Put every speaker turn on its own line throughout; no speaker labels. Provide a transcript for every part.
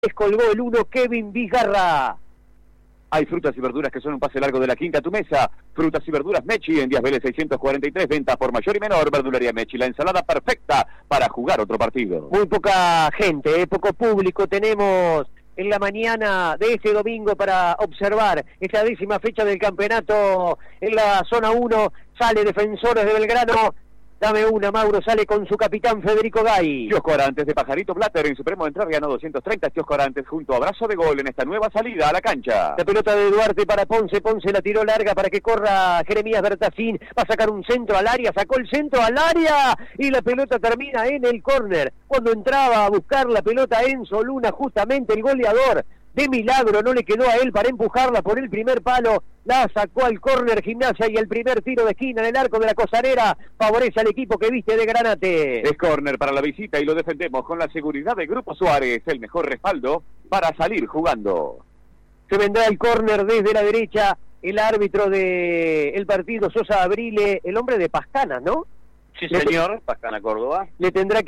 Colgó el 1 Kevin Vizgarra.
Hay frutas y verduras que son un pase largo de la quinta a tu mesa. Frutas y verduras Mechi en Díaz Vélez 643. Venta por mayor y menor. Verdulería Mechi. La ensalada perfecta para jugar otro partido.
Muy poca gente, poco público tenemos en la mañana de este domingo para observar esta 10ª fecha del campeonato en la zona 1. Sale Defensores de Belgrano. Dame una, Mauro, sale con su capitán Federico Gay.
Kiosco Arantes de Pajarito Blatter en Supremo de Entrerriano 230. Kiosco Arantes junto a Abrazo de Gol en esta nueva salida a la cancha.
La pelota de Duarte para Ponce. Ponce la tiró larga para que corra Jeremías Bertacín. Va a sacar un centro al área. Sacó el centro al área y la pelota termina en el córner. Cuando entraba a buscar la pelota Enzo Luna, justamente el goleador. De milagro no le quedó a él para empujarla por el primer palo, la sacó al córner Gimnasia y el primer tiro de esquina en el arco de la Costanera favorece al equipo que viste de Granate.
Es córner para la visita y lo defendemos con la seguridad de Grupo Suárez, el mejor respaldo para salir jugando.
Se vendrá el córner desde la derecha, el árbitro del partido Sosa Abrile, el hombre de Pascana, ¿no?
Sí, señor, Pascana Córdoba.
Le tendrá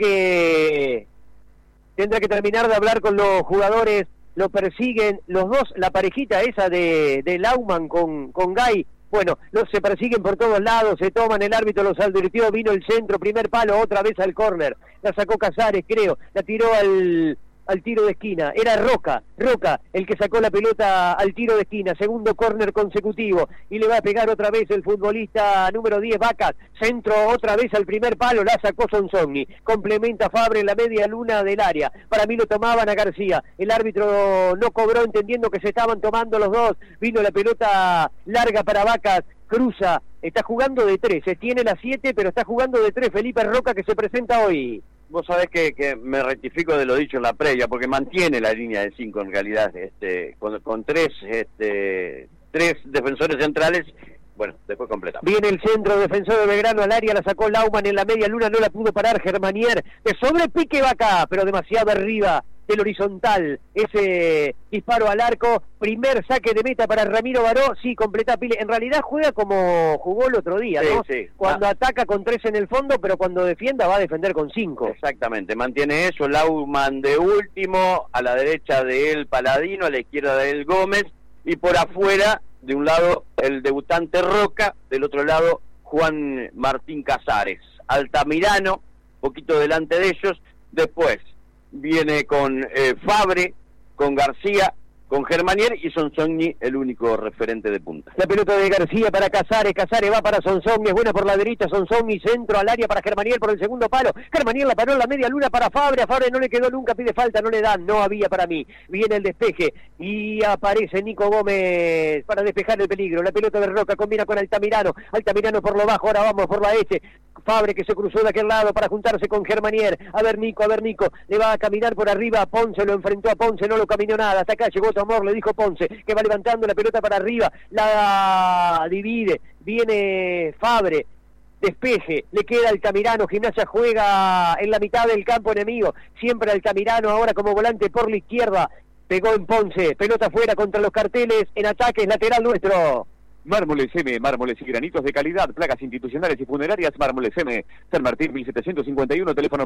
que terminar de hablar con los jugadores. Lo persiguen los dos, la parejita esa de Lauman con Gay. Bueno, se persiguen por todos lados, se toman, el árbitro los advirtió, vino el centro, primer palo, otra vez al córner. La sacó Casares, creo, la tiró al tiro de esquina. Era Roca el que sacó la pelota al tiro de esquina. Segundo córner consecutivo. Y le va a pegar otra vez el futbolista número 10, Vacas. Centro otra vez al primer palo. La sacó Sonsogni. Complementa Fabre en la media luna del área. Para mí lo tomaban a García. El árbitro no cobró entendiendo que se estaban tomando los dos. Vino la pelota larga para Vacas. Cruza. Está jugando de 3. Tiene la 7, pero está jugando de 3. Felipe Roca que se presenta hoy.
Vos sabés que me rectifico de lo dicho en la previa, porque mantiene la línea de 5 en realidad, con tres defensores centrales. Bueno, después completamos.
Viene el centro defensor de Belgrano al área, la sacó Lauman en la media luna, no la pudo parar Germanier. De sobrepique va acá, pero demasiado arriba del horizontal. Ese disparo al arco, primer saque de meta para Ramiro Baró. Sí, completa Pile. En realidad juega como jugó el otro día, ¿no?
Sí.
Cuando ataca con 3 en el fondo, pero cuando defienda va a defender con 5.
Exactamente, mantiene eso. Lauman de último, a la derecha de él Paladino, a la izquierda de él Gómez, y por afuera, de un lado el debutante Roca, del otro lado Juan Martín Casares. Altamirano, poquito delante de ellos, después viene con Fabre, con García, con Germanier y Sonsogni el único referente de punta.
La pelota de García para Casares va para Sonsogni, es buena por la derecha, Sonsogni, centro al área para Germanier por el segundo palo, Germanier la paró en la media luna para Fabre, a Fabre no le quedó nunca, pide falta, no le dan, no había para mí, viene el despeje y aparece Nico Gómez para despejar el peligro, la pelota de Roca combina con Altamirano por lo bajo, ahora vamos por la S, Fabre que se cruzó de aquel lado para juntarse con Germanier, a ver Nico, le va a caminar por arriba, Ponce lo enfrentó a Ponce, no lo caminó nada, hasta acá llegó Amor, le dijo Ponce, que va levantando la pelota para arriba, la divide, viene Fabre, despeje, le queda Altamirano, Gimnasia juega en la mitad del campo enemigo, siempre Altamirano ahora como volante por la izquierda, pegó en Ponce, pelota afuera contra los carteles, en ataque es lateral nuestro.
Mármoles M, mármoles y granitos de calidad, placas institucionales y funerarias, Mármoles M, San Martín 1751, teléfono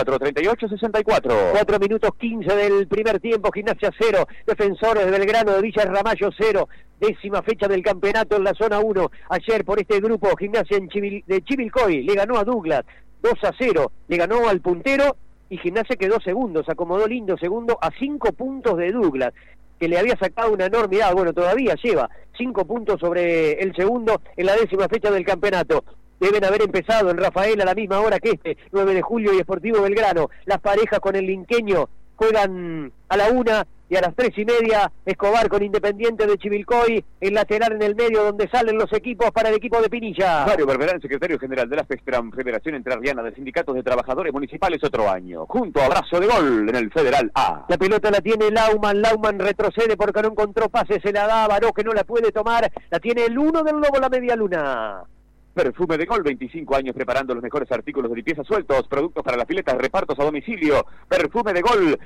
443864.
4 minutos 15 del primer tiempo, Gimnasia 0, Defensores de Belgrano de Villa Ramallo 0, 10ª fecha del campeonato en la zona 1. Ayer por este grupo, Gimnasia de Chivilcoy le ganó a Douglas 2-0, le ganó al puntero y Gimnasia quedó segundo, se acomodó lindo segundo a 5 puntos de Douglas, que le había sacado una enormidad, bueno, todavía lleva 5 puntos sobre el segundo en la 10ª fecha del campeonato. Deben haber empezado en Rafael a la misma hora que 9 de julio y Sportivo Belgrano. Las parejas con el linqueño juegan a la 1 y a las 3:30 Escobar con Independiente de Chivilcoy, el lateral en el medio donde salen los equipos para el equipo de Pinilla.
Mario Berberán, secretario general de la FESTRAM, Federación Entrerriana de Sindicatos de Trabajadores Municipales, otro año, junto a Abrazo de Gol en el Federal A.
La pelota la tiene Lauman retrocede porque no encontró pase, se la da a Baró que no la puede tomar, la tiene el 1 del Lobo, la media luna.
Perfume de Gol, 25 años preparando los mejores artículos de limpieza sueltos, productos para las filetas, repartos a domicilio. Perfume de Gol,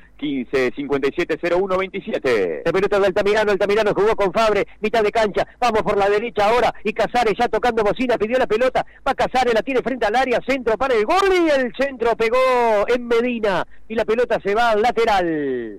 15570127.
La pelota de Altamirano jugó con Fabre, mitad de cancha, vamos por la derecha ahora, y Casares ya tocando bocina, pidió la pelota, va Casares, la tiene frente al área, centro para el gol, y el centro pegó en Medina, y la pelota se va al lateral.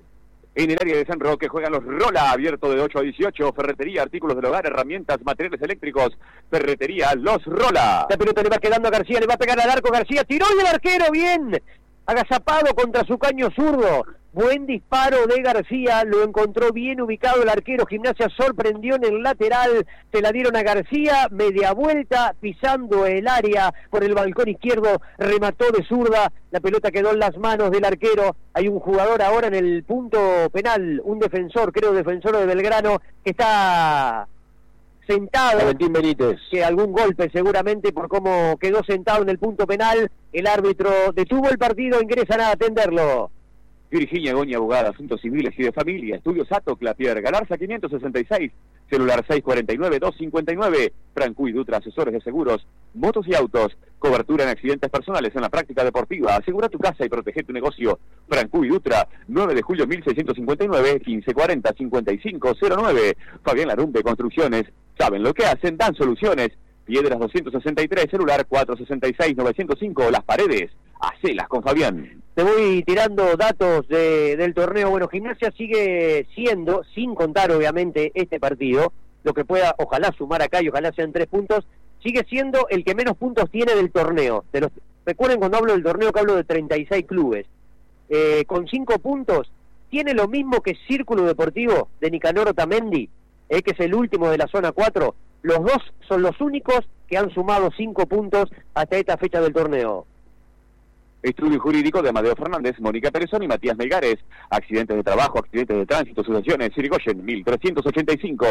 En el área de San Roque juegan los Rola, abierto de 8 a 18, ferretería, artículos del hogar, herramientas, materiales eléctricos, ferretería, los Rola.
La pelota le va quedando a García, le va a pegar al arco, García tiró y el arquero bien, agazapado contra su caño zurdo. Buen disparo de García, lo encontró bien ubicado el arquero. Gimnasia sorprendió en el lateral, se la dieron a García, media vuelta, pisando el área por el balcón izquierdo, remató de zurda, la pelota quedó en las manos del arquero. Hay un jugador ahora en el punto penal, un defensor, creo defensor de Belgrano, que está sentado,
Valentín Benítez,
que algún golpe seguramente por cómo quedó sentado en el punto penal. El árbitro detuvo el partido, ingresan a atenderlo.
Virginia Goñi, abogada, asuntos civiles y de familia, estudios Ato, Clapier, Galarza 566, celular 649-259, Francu y Dutra, asesores de seguros, motos y autos, cobertura en accidentes personales en la práctica deportiva, asegura tu casa y protege tu negocio. Francu y Dutra, 9 de julio 1659, 1540-5509, Fabián Larumbe, construcciones, saben lo que hacen, dan soluciones. Piedras 263, celular 466-905, Las Paredes, hacelas con Fabián.
Te voy tirando datos del torneo. Bueno, Gimnasia sigue siendo, sin contar obviamente este partido, lo que pueda, ojalá sumar acá y ojalá sean 3 puntos, sigue siendo el que menos puntos tiene del torneo. Recuerden cuando hablo del torneo que hablo de 36 clubes. Con 5 puntos, tiene lo mismo que Círculo Deportivo de Nicanor Otamendi, que es el último de la zona 4. Los dos son los únicos que han sumado 5 puntos hasta esta fecha del torneo.
Estudio jurídico de Amadeo Fernández, Mónica Perezón y Matías Melgares. Accidentes de trabajo, accidentes de tránsito, sucesiones, Sirigoyen, 1385,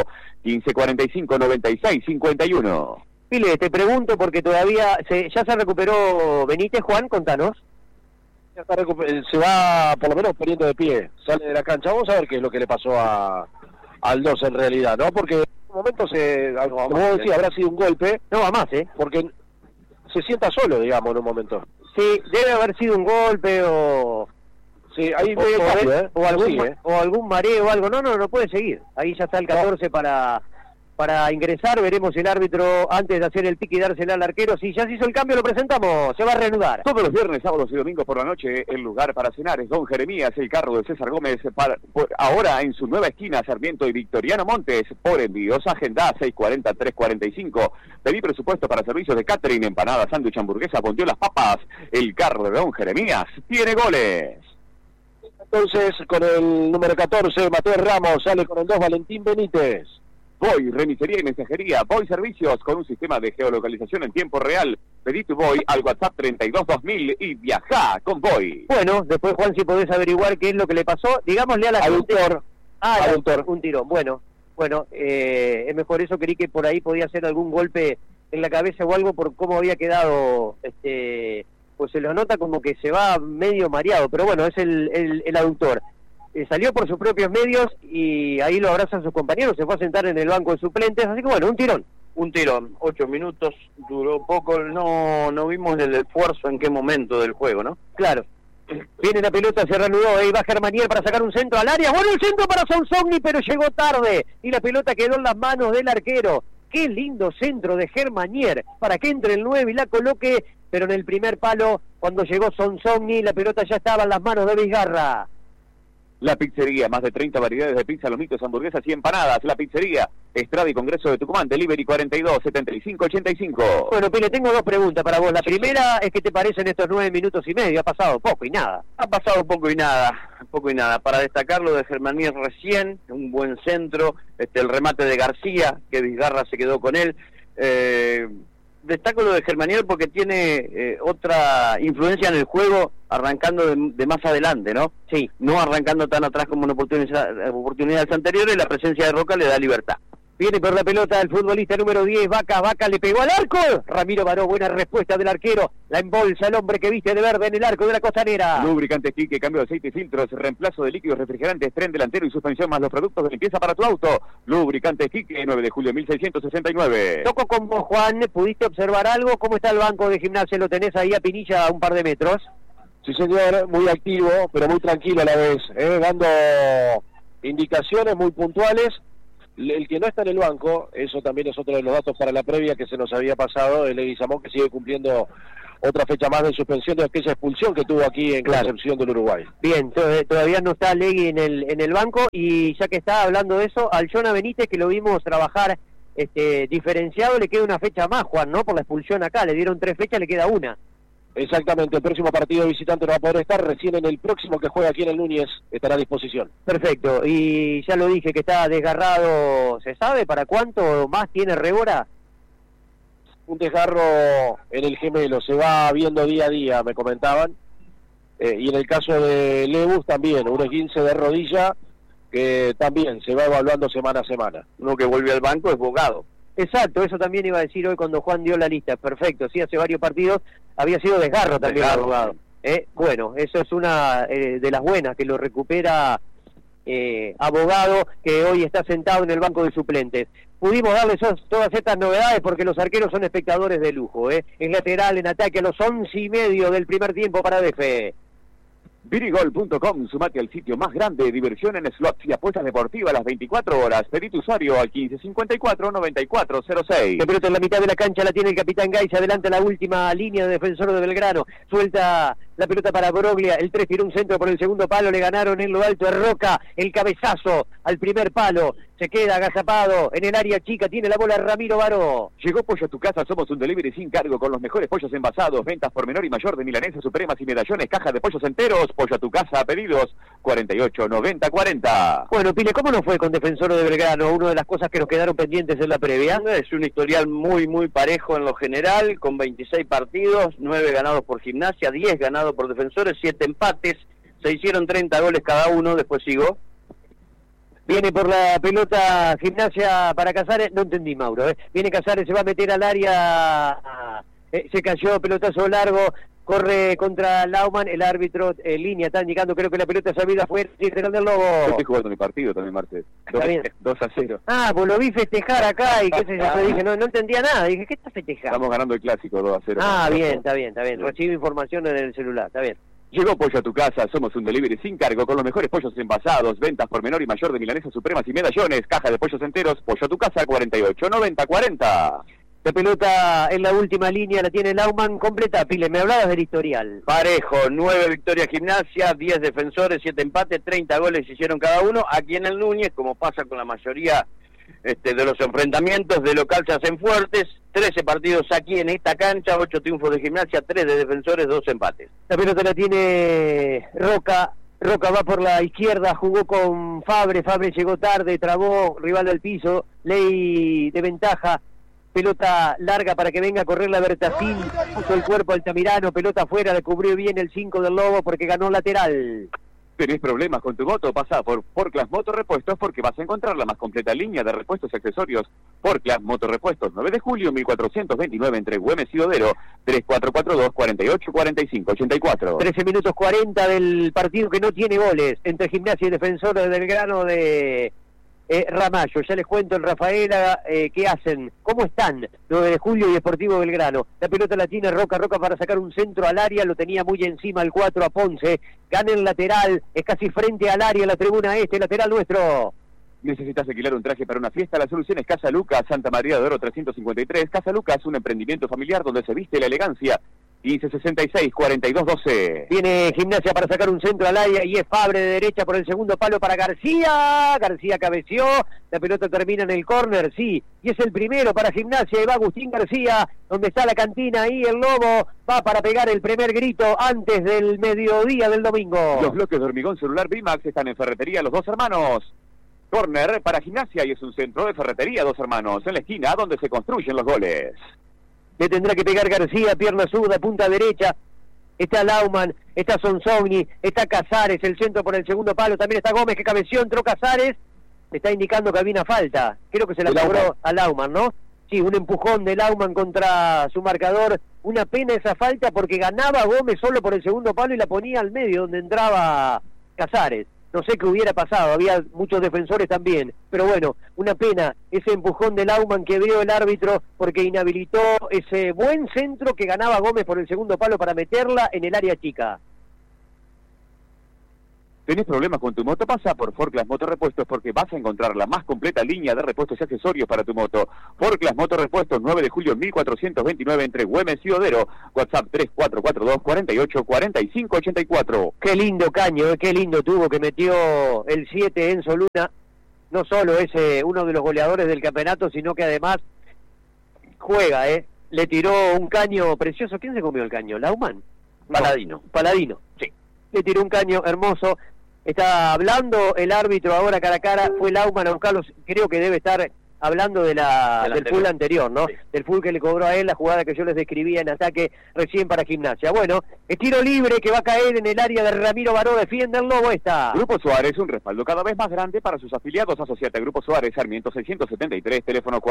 1545-9651.
Pile, te pregunto porque todavía ya se recuperó Benítez. Juan, contanos.
Ya está se va por lo menos poniendo de pie, sale de la cancha. Vamos a ver qué es lo que le pasó al 2 en realidad, ¿no? Porque en un momento como vos decís, habrá sido un golpe.
No va más,
porque se sienta solo, digamos, en un momento.
Sí, debe haber sido un golpe o...
Sí, ahí o
algún mareo o algo. No puede seguir. Ahí ya está el 14 para ingresar. Veremos el árbitro antes de hacer el pique y dársela al arquero. Si ya se hizo el cambio, lo presentamos. Se va a reanudar.
Todos los viernes, sábados y domingos por la noche, el lugar para cenar es Don Jeremías, el carro de César Gómez. Ahora en su nueva esquina, Sarmiento y Victoriano Montes. Por envíos, agenda 640-345. Pedí presupuesto para servicios de catering, empanadas, sándwich, hamburguesa, las papas. El carro de Don Jeremías tiene goles.
Entonces, con el número 14, Mateo Ramos, sale con el 2, Valentín Benítez.
Voy, remisería y mensajería, Voy Servicios, con un sistema de geolocalización en tiempo real. Pedí tu Voy al WhatsApp 322000 y viajá con Voy.
Bueno, después, Juan, si podés averiguar qué es lo que le pasó, digámosle a la gente...
Aductor.
Un tirón, bueno, es mejor eso. Creí que por ahí podía ser algún golpe en la cabeza o algo por cómo había quedado, pues se lo nota como que se va medio mareado, pero bueno, es el aductor. Salió por sus propios medios y ahí lo abrazan sus compañeros, se fue a sentar en el banco de suplentes, así que bueno, un tirón, 8 minutos, duró poco, no vimos el esfuerzo en qué momento del juego, ¿no? Claro. Viene la pelota, se reanudó, ahí va Germanier para sacar un centro al área, bueno, el centro para Sonsogni, pero llegó tarde, y la pelota quedó en las manos del arquero. Qué lindo centro de Germanier, para que entre el 9 y la coloque, pero en el primer palo, cuando llegó Sonsogni, la pelota ya estaba en las manos de Vizgarra.
La pizzería, más de 30 variedades de pizza, lomitos, hamburguesas y empanadas. La pizzería, Estrada y Congreso de Tucumán, delivery 42-75-85.
Bueno, Pile, tengo 2 preguntas para vos. La primera es ¿qué te parecen estos 9 minutos y medio? Ha pasado poco y nada.
Ha pasado poco y nada. Para destacar lo de Germanier recién, un buen centro, el remate de García, que Vizgarra se quedó con él. Destaco lo de Germanier porque tiene otra influencia en el juego, arrancando de más adelante, ¿no?
Sí.
No arrancando tan atrás como en oportunidades anteriores, la presencia de Roca le da libertad.
Viene por la pelota el futbolista número 10, Vaca le pegó al arco. Ramiro Baró, buena respuesta del arquero. La embolsa el hombre que viste de verde en el arco de la Costanera.
Lubricantes Quique, cambio de aceite y filtros, reemplazo de líquidos refrigerantes, tren delantero y suspensión más los productos de limpieza para tu auto. Lubricantes Quique, 9 de julio 1669.
Toco con vos, Juan, ¿pudiste observar algo? ¿Cómo está el banco de Gimnasia? ¿Lo tenés ahí a Pinilla a un par de metros?
Sí, señor, muy activo, pero muy tranquilo a la vez, dando indicaciones muy puntuales. El que no está en el banco, eso también es otro de los datos para la previa que se nos había pasado, el Leguizamón, que sigue cumpliendo otra fecha más de suspensión de aquella expulsión que tuvo aquí en Concepción del Uruguay.
Bien, todavía no está Legui en el banco, y ya que está hablando de eso, al Jona Benítez, que lo vimos trabajar diferenciado, le queda una fecha más, Juan, ¿no? Por la expulsión acá, le dieron 3 fechas, le queda una.
Exactamente, el próximo partido visitante no va a poder estar, recién en el próximo que juega aquí en el Núñez estará a disposición.
Perfecto, y ya lo dije que está desgarrado, ¿se sabe para cuánto más tiene Rebora?
Un desgarro en el gemelo, se va viendo día a día, me comentaban, y en el caso de Lebus también, un esguince de rodilla que también se va evaluando semana a semana.
Uno que vuelve al banco es Bogado.
Exacto, eso también iba a decir hoy cuando Juan dio la lista. Perfecto, sí, hace varios partidos había sido desgarro también Bogado. Bueno, eso es una de las buenas, que lo recupera Abogado, que hoy está sentado en el banco de suplentes. Pudimos darles todas estas novedades porque los arqueros son espectadores de lujo. Es lateral en ataque a los 11:30 del primer tiempo para DF.
Virigol.com, sumate al sitio más grande de diversión en slots y apuestas deportivas las 24 horas. Pedí tu usuario al 1554-9406.
La pelota en la mitad de la cancha la tiene el capitán Gay, se adelanta la última línea de Defensor de Belgrano. Suelta la pelota para Broglia, el 3 tiró un centro por el segundo palo, le ganaron en lo alto a Roca, el cabezazo al primer palo. Se queda agazapado en el área chica, tiene la bola Ramiro Baró.
Llegó Pollo a tu casa, somos un delivery sin cargo con los mejores pollos envasados, ventas por menor y mayor de milanesas supremas y medallones, caja de pollos enteros. Pollo a tu casa, pedidos 48-90-40.
Bueno, Pile, ¿cómo nos fue con Defensor de Belgrano? Una de las cosas que nos quedaron pendientes en la previa.
Es un historial muy parejo en lo general, con 26 partidos, 9 ganados por Gimnasia, 10 ganados por Defensores, 7 empates, se hicieron 30 goles cada uno. Después sigo.
Viene por la pelota Gimnasia para Casares, no entendí, Mauro. Viene Casares, se va a meter al área, se cayó, pelotazo largo, corre contra Laumann, el árbitro en línea está indicando, creo que la pelota se ha ido afuera, sí, Fernando del Lobo.
Yo estoy jugando mi partido también, Martes. 2-0.
Ah, pues lo vi festejar acá y qué sé yo, dije, no entendía nada, dije, ¿qué está festejando?
Estamos ganando el clásico 2-0.
Ah, bien, está bien, recibo información en el celular, está bien.
Llegó Pollo a tu casa, somos un delivery sin cargo con los mejores pollos envasados, ventas por menor y mayor de milanesas supremas y medallones, caja de pollos enteros. Pollo a tu casa 48-90-40.
La pelota en la última línea la tiene Laumann, completa, Pile, me hablabas del historial.
Parejo, 9 victorias Gimnasia, 10 Defensores, 7 empates, 30 goles hicieron cada uno. Aquí en el Núñez, como pasa con la mayoría de los enfrentamientos, de local se hacen fuertes. 13 partidos aquí en esta cancha, 8 triunfos de Gimnasia, 3 de Defensores, 2 empates.
La pelota la tiene Roca va por la izquierda, jugó con Fabre llegó tarde, trabó, rival al piso, ley de ventaja, pelota larga para que venga a correr la Bertacín, puso el cuerpo Altamirano, pelota afuera, le cubrió bien el 5 del Lobo porque ganó lateral.
¿Tenés problemas con tu moto? Pasa por Porclas Moto Repuestos porque vas a encontrar la más completa línea de repuestos y accesorios. Porclas Moto Repuestos, 9 de julio, 1429, entre Güemes y Odero, 3442-4845-84.
13 minutos 40 del partido que no tiene goles, entre Gimnasia y Defensor de Belgrano de Ramallo. Ya les cuento en Rafaela qué hacen, cómo están 9 de julio y Deportivo Belgrano. La pelota la tiene Roca para sacar un centro al área, lo tenía muy encima el 4 a Ponce, gana el lateral, es casi frente al área, la tribuna lateral nuestro.
¿Necesitas alquilar un traje para una fiesta? La solución es Casa Lucas, Santa María de Oro 353. Casa Lucas, un emprendimiento familiar donde se viste la elegancia. 1566-4212.
Viene Gimnasia para sacar un centro al área y es Fabre de derecha por el segundo palo para García cabeció, la pelota termina en el córner, sí, y es el primero para Gimnasia, y va Agustín García, donde está la cantina ahí, el Lobo va para pegar el primer grito antes del mediodía del domingo.
Los bloques de hormigón celular Bimax están en Ferretería Los Dos Hermanos. Córner para Gimnasia y es un centro de Ferretería Dos Hermanos, en la esquina donde se construyen los goles.
Le tendrá que pegar García, pierna zurda, punta derecha. Está Laumann, está Sonsogni, está Casares, el centro por el segundo palo. También está Gómez, que cabeció, entró Casares. Le está indicando que había una falta. Creo que se la cobró a Laumann, ¿no? Sí, un empujón de Laumann contra su marcador. Una pena esa falta porque ganaba Gómez solo por el segundo palo y la ponía al medio donde entraba Casares. No sé qué hubiera pasado, había muchos defensores también, pero bueno, una pena ese empujón de Laumann que vio el árbitro porque inhabilitó ese buen centro que ganaba Gómez por el segundo palo para meterla en el área chica.
¿Tenés problemas con tu moto? Pasa por Forclas Motorrepuestos porque vas a encontrar la más completa línea de repuestos y accesorios para tu moto. Forclas Motorrepuestos, 9 de julio 1429 entre Güemes y Odero. WhatsApp 3442 48 45 84.
Qué lindo caño, qué lindo tuvo que metió el 7 Enzo Luna. No solo es uno de los goleadores del campeonato, sino que además juega, le tiró un caño precioso. ¿Quién se comió el caño? ¿Lauman?
Paladino.
Paladino, sí. Le tiró un caño hermoso. Está hablando el árbitro ahora cara a cara. Fue Lauman a buscarlos. Creo que debe estar hablando del full anterior, ¿no? Sí. Del full que le cobró a él, la jugada que yo les describía en ataque recién para Gimnasia. Bueno, el tiro libre que va a caer en el área de Ramiro Baró, defiende el Lobo esta.
Grupo Suárez, un respaldo cada vez más grande para sus afiliados. Asociate a Grupo Suárez, Sarmiento 673, teléfono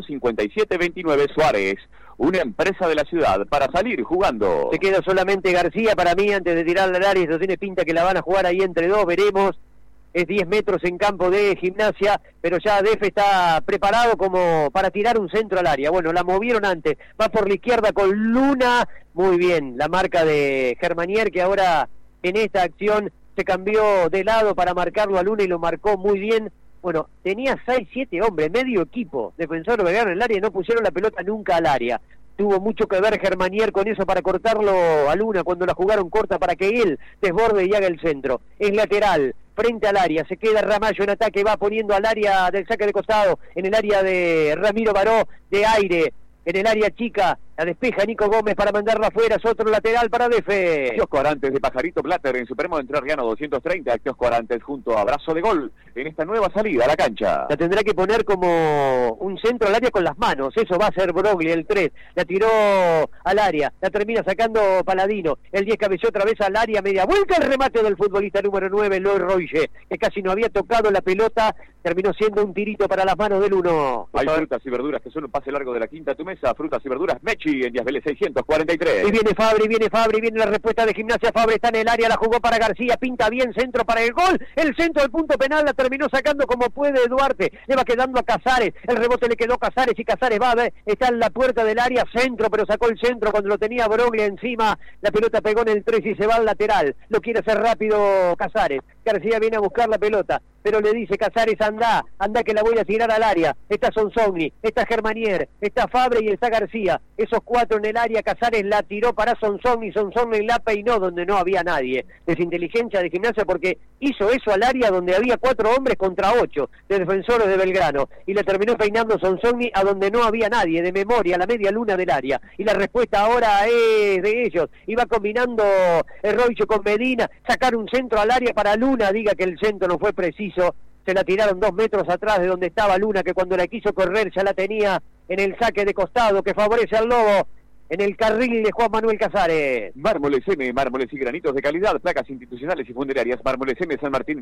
425729. Suárez, una empresa de la ciudad para salir jugando.
Se queda solamente García para mí antes de tirar al área. Eso tiene pinta que la van a jugar ahí entre dos, veremos. Es 10 metros en campo de Gimnasia, pero ya Def está preparado como para tirar un centro al área. Bueno, la movieron antes, va por la izquierda con Luna, muy bien, la marca de Germanier, que ahora en esta acción se cambió de lado para marcarlo a Luna y lo marcó muy bien. Bueno, tenía 6, 7 hombres, medio equipo, defensor Belgrano en el área, y no pusieron la pelota nunca al área. Tuvo mucho que ver Germanier con eso para cortarlo a Luna cuando la jugaron corta para que él desborde y haga el centro. Es lateral, frente al área, se queda Ramallo en ataque, va poniendo al área del saque de costado, en el área de Ramiro Baró, de aire, en el área chica, la despeja Nico Gómez para mandarla afuera, es otro lateral para Defe.
Kiosco Arantes de Pajarito Blatter en Supremo de Entrerriano 230, Kiosco Arantes junto a Abrazo de Gol en esta nueva salida a la cancha.
La tendrá que poner como un centro al área con las manos, eso va a ser Brogli, el 3, la tiró al área, la termina sacando Paladino, el 10 cabeció otra vez al área, media vuelta, el remate del futbolista número 9, Loy Roige, que casi no había tocado la pelota, terminó siendo un tirito para las manos del 1.
Hay frutas y verduras que son un pase largo de la quinta a tu mesa, frutas y verduras Mechi en Díaz Vélez 643.
Y viene Fabri, viene la respuesta de Gimnasia. Fabri está en el área, la jugó para García, pinta bien, centro para el gol, el centro del punto penal, la terminó sacando como puede Duarte, le va quedando a Casares, el rebote le quedó a Casares y Casares va a ver, está en la puerta del área, centro, pero sacó el centro cuando lo tenía Broglia encima, la pelota pegó en el 3 y se va al lateral, lo quiere hacer rápido Casares, García viene a buscar la pelota, pero le dice Casares, anda que la voy a tirar al área, está Sonsogni, está Germanier, está Fabri y está García, esos 4 en el área, Casares la tiró para Sonsogni la peinó donde no había nadie, desinteligencia de Gimnasia porque hizo eso al área donde había 4 hombres contra 8 de defensores de Belgrano, y la terminó peinando Sonsogni a donde no había nadie, de memoria, a la media luna del área, y la respuesta ahora es de ellos, y va combinando Roicho con Medina, sacar un centro al área para Luna, diga que el centro no fue preciso, se la tiraron 2 metros atrás de donde estaba Luna, que cuando la quiso correr ya la tenía en el saque de costado, que favorece al Lobo, en el carril de Juan Manuel Casares.
Mármoles M, mármoles y granitos de calidad, placas institucionales y funerarias. Mármoles M, San Martín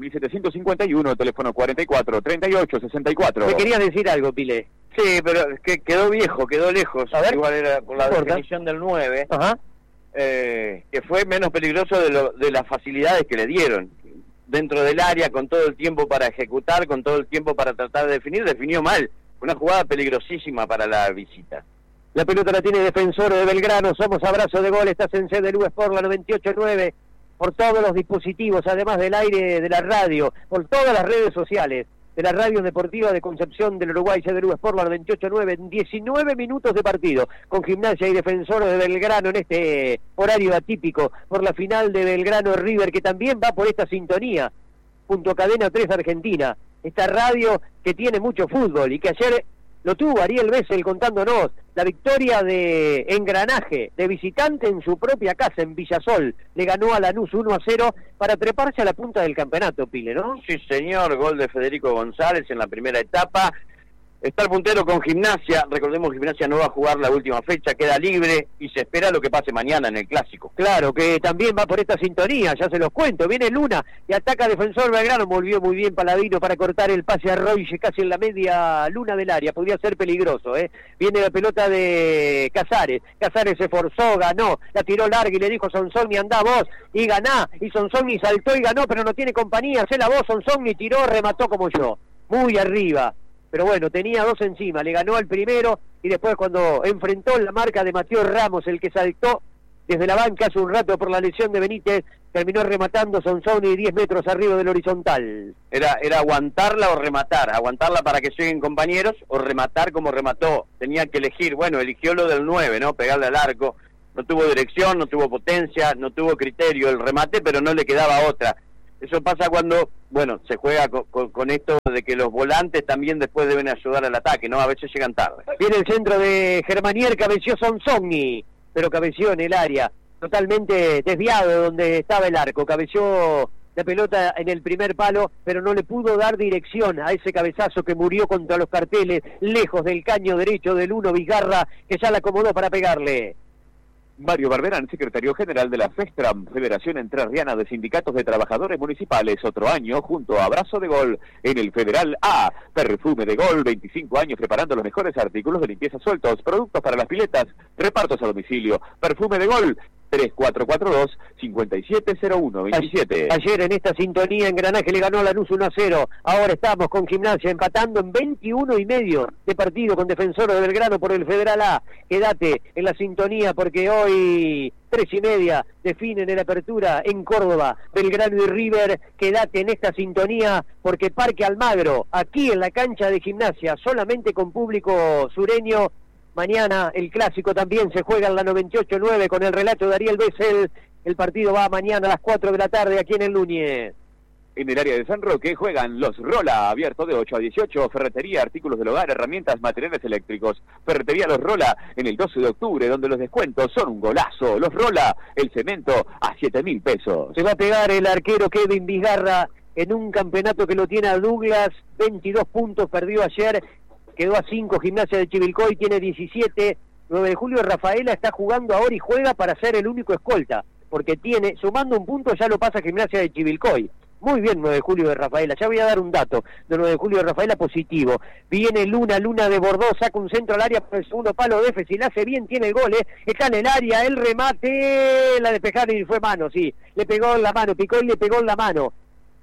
1751, teléfono 44 38 64.
Me querías decir algo, Pile.
Sí, pero que quedó viejo, quedó lejos.
A ver,
igual era con la definición del 9,
ajá.
Que fue menos peligroso de las facilidades que le dieron. Dentro del área, con todo el tiempo para ejecutar, con todo el tiempo para tratar de definir, definió mal. Una jugada peligrosísima para la visita.
La pelota la tiene Defensor de Belgrano, somos Abrazo de Gol, estás en CDLU Sport, la 98.9, por todos los dispositivos, además del aire de la radio, por todas las redes sociales de la radio deportiva de Concepción del Uruguay, CDLU Sport, la 98.9, en 19 minutos de partido, con Gimnasia y Defensor de Belgrano en este horario atípico, por la final de Belgrano River, que también va por esta sintonía, junto a Cadena 3 Argentina, esta radio que tiene mucho fútbol y que ayer lo tuvo Ariel Bessel contándonos la victoria de Engranaje, de visitante en su propia casa, en Villasol. Le ganó a Lanús 1-0 para treparse a la punta del campeonato, Pile, ¿no?
Sí, señor, gol de Federico González en la primera etapa. Está el puntero con Gimnasia, recordemos que Gimnasia no va a jugar la última fecha, queda libre y se espera lo que pase mañana en el Clásico.
Claro, que también va por esta sintonía, ya se los cuento, viene Luna y ataca Defensor Belgrano, volvió muy bien Paladino para cortar el pase a Roige casi en la media luna del área, podría ser peligroso, viene la pelota de Casares se forzó, ganó, la tiró larga y le dijo Sonsogni, andá vos y ganá, y Sonsogni saltó y ganó, pero no tiene compañía, hacé la voz, Sonsogni tiró, remató como yo, muy arriba. Pero bueno, tenía 2 encima, le ganó al primero y después cuando enfrentó la marca de Mateo Ramos, el que saltó desde la banca hace un rato por la lesión de Benítez, terminó rematando Sonsoni 10 metros arriba del horizontal.
Era aguantarla o rematar, aguantarla para que lleguen compañeros o rematar como remató. Tenía que elegir, bueno, eligió lo del 9, ¿no? Pegarle al arco. No tuvo dirección, no tuvo potencia, no tuvo criterio el remate, pero no le quedaba otra. Eso pasa cuando, bueno, se juega con esto de que los volantes también después deben ayudar al ataque, ¿no? A veces llegan tarde.
Viene el centro de Germanier, cabeció Sonsoni, pero cabeció en el área, totalmente desviado de donde estaba el arco. Cabeció la pelota en el primer palo, pero no le pudo dar dirección a ese cabezazo que murió contra los carteles, lejos del caño derecho del 1 Vizgarra, que ya la acomodó para pegarle.
Mario Barberán, secretario general de la FESTRAM, Federación Entrerriana de Sindicatos de Trabajadores Municipales, otro año junto a Abrazo de Gol en el Federal A. Perfume de Gol, 25 años preparando los mejores artículos de limpieza sueltos, productos para las piletas, repartos a domicilio. Perfume de Gol, 3442-570127.
Ayer en esta sintonía Engranaje le ganó a Lanús 1-0. Ahora estamos con Gimnasia empatando en 21,5 de partido con Defensor de Belgrano por el Federal A. Quédate en la sintonía porque hoy 3:30 definen en la apertura en Córdoba, Belgrano y River. Quédate en esta sintonía porque Parque Almagro, aquí en la cancha de Gimnasia, solamente con público sureño. Mañana el clásico también se juega en la 98.9 con el relato de Ariel Bessel. El partido va mañana a las 4 de la tarde aquí en el Núñez.
En el área de San Roque juegan los Rola, abierto de 8 a 18, ferretería, artículos del hogar, herramientas, materiales eléctricos. Ferretería Los Rola en el 12 de octubre, donde los descuentos son un golazo. Los Rola, el cemento a 7.000 pesos.
Se va a pegar el arquero Kevin Vizgarra en un campeonato que lo tiene a Douglas, 22 puntos, perdió ayer. Quedó a 5 Gimnasia de Chivilcoy, tiene 17. 9 de julio Rafaela está jugando ahora y juega para ser el único escolta, porque tiene, sumando un punto ya lo pasa Gimnasia de Chivilcoy. Muy bien 9 de julio de Rafaela, ya voy a dar un dato de 9 de julio de Rafaela positivo. Viene Luna de Bordeaux, saca un centro al área por el segundo palo de si la hace bien, tiene el gol, está en el área, el remate, la despejaron y fue mano, sí, le pegó en la mano, picó y le pegó en la mano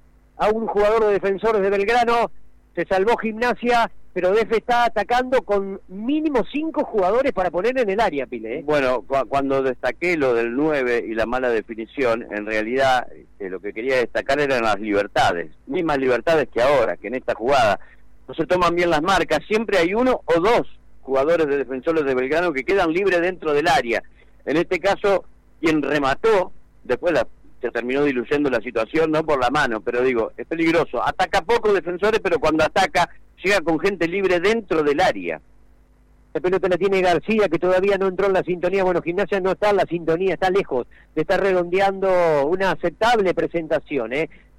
a un jugador de Defensores de Belgrano. Se salvó Gimnasia, pero Defe está atacando con mínimo 5 jugadores para poner en el área, Pile.
Bueno, cuando destaqué lo del 9 y la mala definición, en realidad lo que quería destacar eran las libertades, mismas libertades que ahora, que en esta jugada no se toman bien las marcas, siempre hay 1 o 2 jugadores de Defensores de Belgrano que quedan libres dentro del área. En este caso, quien remató, después se terminó diluyendo la situación, no por la mano, pero digo, es peligroso. Ataca poco Defensores, pero cuando ataca, llega con gente libre dentro del área.
La pelota la tiene García, que todavía no entró en la sintonía. Bueno, Gimnasia no está en la sintonía, está lejos de estar redondeando una aceptable presentación,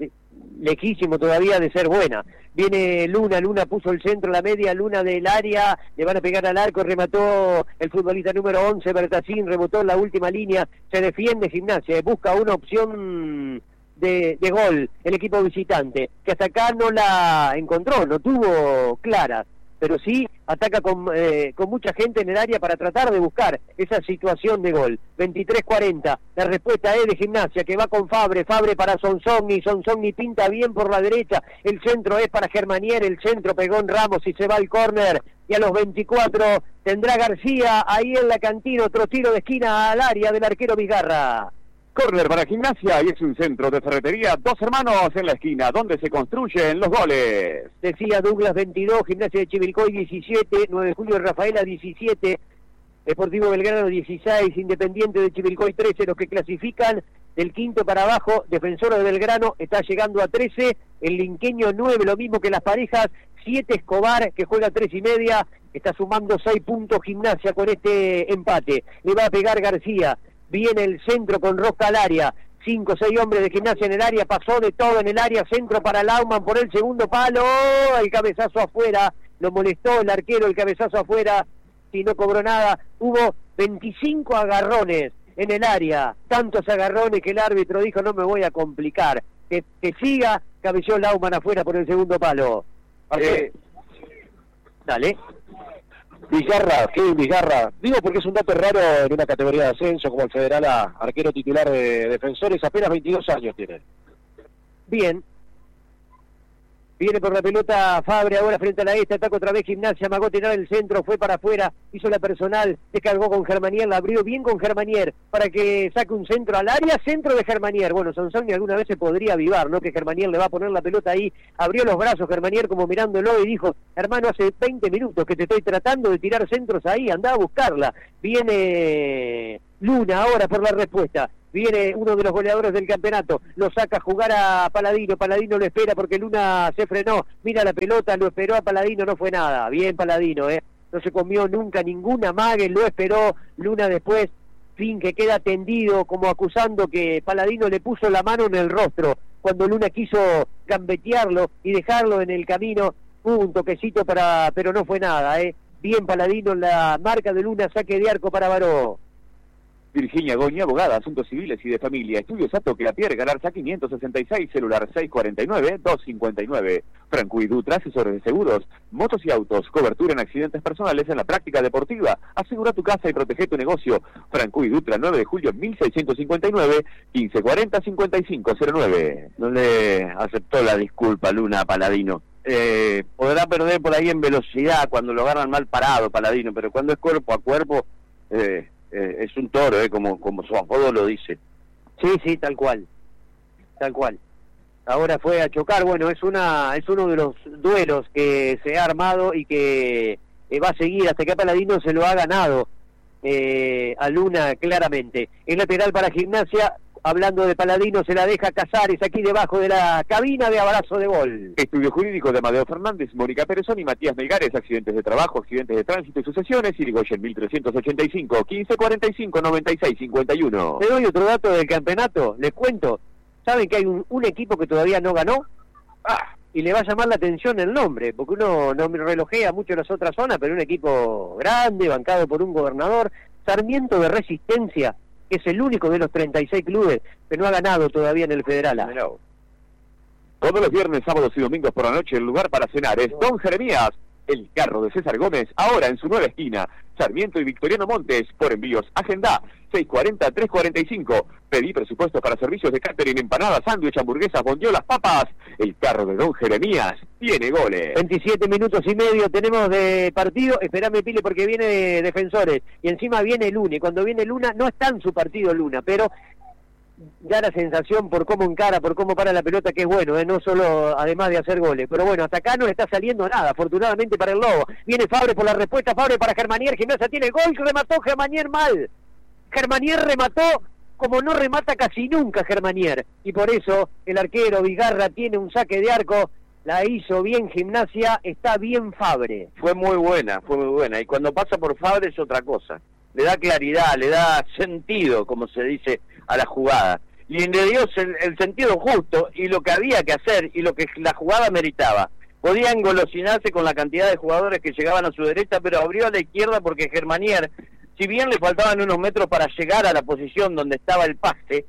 lejísimo todavía de ser buena. Viene Luna puso el centro, la media, Luna del área, le van a pegar al arco, remató el futbolista número 11, Bertacín, rebotó en la última línea, se defiende Gimnasia, busca una opción de gol el equipo visitante, que hasta acá no la encontró, no tuvo clara, pero sí ataca con mucha gente en el área para tratar de buscar esa situación de gol. 23-40, la respuesta es de Gimnasia, que va con Fabre para Sonsoni pinta bien por la derecha, el centro es para Germanier, el centro pegó en Ramos y se va al córner, y a los 24 tendrá García ahí en la cantina, otro tiro de esquina al área del arquero Vizgarra.
Córner para Gimnasia y es un centro de ferretería, 2 hermanos en la esquina, donde se construyen los goles.
Decía Douglas 22, Gimnasia de Chivilcoy 17, 9 de julio de Rafaela 17, Deportivo Belgrano 16, Independiente de Chivilcoy 13, los que clasifican del quinto para abajo. Defensor de Belgrano está llegando a 13, el linqueño 9, lo mismo que las parejas, 7 Escobar, que juega 3,5, está sumando 6 puntos Gimnasia con este empate. Le va a pegar García. Viene el centro con Rosca al área, 5 o 6 hombres de Gimnasia en el área, pasó de todo en el área, centro para Laumann por el segundo palo, el cabezazo afuera, lo molestó el arquero, el cabezazo afuera, y no cobró nada. Hubo 25 agarrones en el área, tantos agarrones que el árbitro dijo no me voy a complicar, que siga, cabeceó Laumann afuera por el segundo palo. Dale.
Kevin Vizgarra, digo porque es un dato raro en una categoría de ascenso como el Federal A, arquero titular de Defensores, apenas 22 años tiene.
Bien. Viene por la pelota Fabre ahora frente a la ataca otra vez Gimnasia, amagó tirar el centro, fue para afuera, hizo la personal, descargó con Germanier, la abrió bien con Germanier para que saque un centro al área, centro de Germanier. Bueno, Sansoni alguna vez se podría avivar, ¿no? Que Germanier le va a poner la pelota ahí, abrió los brazos Germanier como mirándolo y dijo, hermano, hace 20 minutos que te estoy tratando de tirar centros ahí, andá a buscarla. Viene Luna ahora por la respuesta. Viene uno de los goleadores del campeonato, lo saca a jugar a Paladino, Paladino lo espera porque Luna se frenó, mira la pelota, lo esperó a Paladino, no fue nada, bien Paladino, no se comió nunca ninguna mague, lo esperó, Luna después, fin que queda tendido como acusando que Paladino le puso la mano en el rostro, cuando Luna quiso gambetearlo y dejarlo en el camino, un toquecito pero no fue nada, bien Paladino, la marca de Luna, saque de arco para Baró.
Virginia Goñi, abogada, asuntos civiles y de familia. Estudios Sato Clapier, Galarza 566, celular 649-259. Franco y Dutra, asesores de seguros, motos y autos, cobertura en accidentes personales en la práctica deportiva. Asegura tu casa y protege tu negocio. Franco y Dutra, 9 de julio 1659, 1540-5509.
No le aceptó la disculpa Luna a Paladino. Podrá perder por ahí en velocidad cuando lo agarran mal parado Paladino, pero cuando es cuerpo a cuerpo... es un toro, como su apodo lo dice.
Sí, tal cual. Ahora fue a chocar, bueno, es uno de los duelos que se ha armado y que va a seguir hasta que Paladino se lo ha ganado a Luna claramente. El lateral para Gimnasia, hablando de Paladino, se la deja Casares aquí debajo de la cabina de abrazo de gol.
Estudio jurídico de Amadeo Fernández, Mónica Perezón y Matías Melgares, accidentes de trabajo, accidentes de tránsito y sucesiones, Irigoyen 1385, 1545, 96, 51.
Te doy otro dato del campeonato, les cuento. ¿Saben que hay un equipo que todavía no ganó? Y le va a llamar la atención el nombre, porque uno no relojea mucho las otras zonas, pero un equipo grande, bancado por un gobernador, Sarmiento de Resistencia, que es el único de los 36 clubes que no ha ganado todavía en el Federal A.
Todos los viernes, sábados y domingos por la noche, el lugar para cenar es Don Jeremías, el carro de César Gómez, ahora en su nueva esquina, Sarmiento y Victoriano Montes, por envíos, agenda 640-345, pedí presupuestos para servicios de catering, empanadas, sándwich, hamburguesas, bondiolas, papas, el carro de Don Jeremías tiene goles.
27 minutos y medio tenemos de partido, esperame Pile porque viene Defensores, y encima viene Luna, y cuando viene Luna, no está en su partido Luna, pero da la sensación por cómo encara, por cómo para la pelota, que es bueno, no solo además de hacer goles, pero bueno, hasta acá no está saliendo nada, afortunadamente para el Lobo. Viene Fabre por la respuesta, Fabre para Germanier, Gimnasia tiene el gol, remató Germanier mal. Germanier remató como no remata casi nunca Germanier, y por eso el arquero Vigarra tiene un saque de arco, la hizo bien Gimnasia, está bien Fabre.
Fue muy buena, y cuando pasa por Fabre es otra cosa. Le da claridad, le da sentido, como se dice, a la jugada. Y le dio el sentido justo y lo que había que hacer y lo que la jugada meritaba. Podía engolosinarse con la cantidad de jugadores que llegaban a su derecha, pero abrió a la izquierda porque Germanier, si bien le faltaban unos metros para llegar a la posición donde estaba el pase,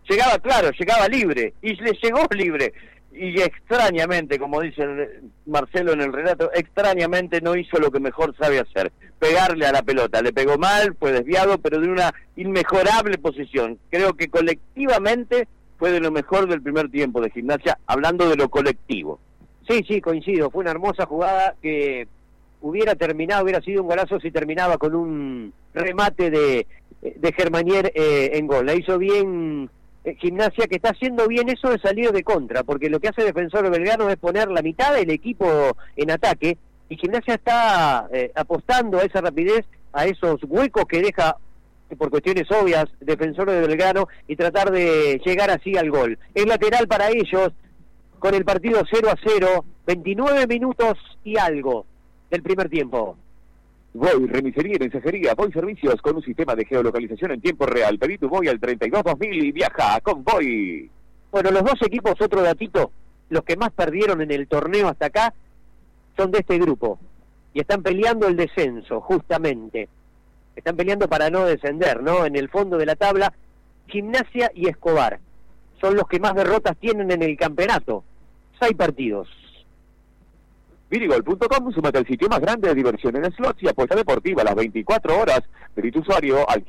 llegaba libre, y le llegó libre. Y extrañamente, como dice Marcelo en el relato, extrañamente no hizo lo que mejor sabe hacer, pegarle a la pelota. Le pegó mal, fue desviado, pero de una inmejorable posición. Creo que colectivamente fue de lo mejor del primer tiempo de Gimnasia, hablando de lo colectivo.
Sí, coincido, fue una hermosa jugada que hubiera sido un golazo si terminaba con un remate de Germanier en gol. La hizo bien Gimnasia, que está haciendo bien eso de salir de contra, porque lo que hace Defensor Belgrano es poner la mitad del equipo en ataque, y Gimnasia está apostando a esa rapidez, a esos huecos que deja por cuestiones obvias Defensor de Belgrano, y tratar de llegar así al gol. Es lateral para ellos, con el partido 0-0, 29 minutos y algo del primer tiempo.
Voy, remisería y mensajería, Voy Servicios con un sistema de geolocalización en tiempo real. Pedí tu Voy al 32-2000 y viaja con Voy.
Bueno, los dos equipos, otro datito, los que más perdieron en el torneo hasta acá, son de este grupo. Y están peleando el descenso, justamente. Están peleando para no descender, ¿no? En el fondo de la tabla, Gimnasia y Escobar son los que más derrotas tienen en el campeonato. 6 partidos.
Virigol.com, súmate al sitio más grande de diversión en slots y apuesta deportiva las 24 horas. Pedí tu usuario al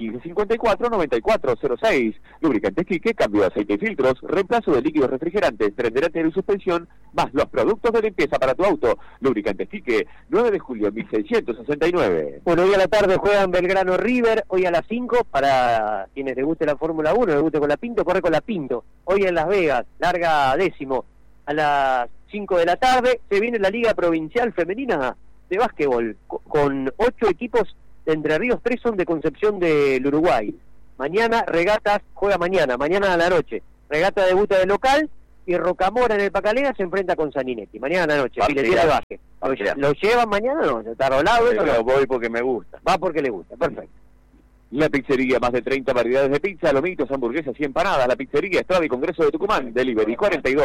1554-9406. Lubricantes Quique, cambio de aceite y filtros, reemplazo de líquidos refrigerantes, tren delantero y suspensión, más los productos de limpieza para tu auto. Lubricantes Quique, 9 de julio 1669.
Bueno, hoy a la tarde juegan Belgrano River, hoy a las 5, para quienes les guste la Fórmula 1, les guste con la Pinto, corre con la Pinto. Hoy en Las Vegas, larga 10º, a las 5 de la tarde, se viene la Liga Provincial Femenina de Básquetbol, con 8 equipos de Entre Ríos, 3 son de Concepción del Uruguay. Mañana Regatas juega mañana a la noche. Regata debuta de local y Rocamora en el Pacalera se enfrenta con Saninetti. Mañana a la noche, filetera de básquet. ¿Lo llevan mañana o no? ¿Está rolado eso?
No, voy porque me gusta.
Va porque le gusta, perfecto.
La pizzería, más de 30 variedades de pizza, lomitos, hamburguesas y empanadas. La pizzería Estrada y Congreso de Tucumán. Delivery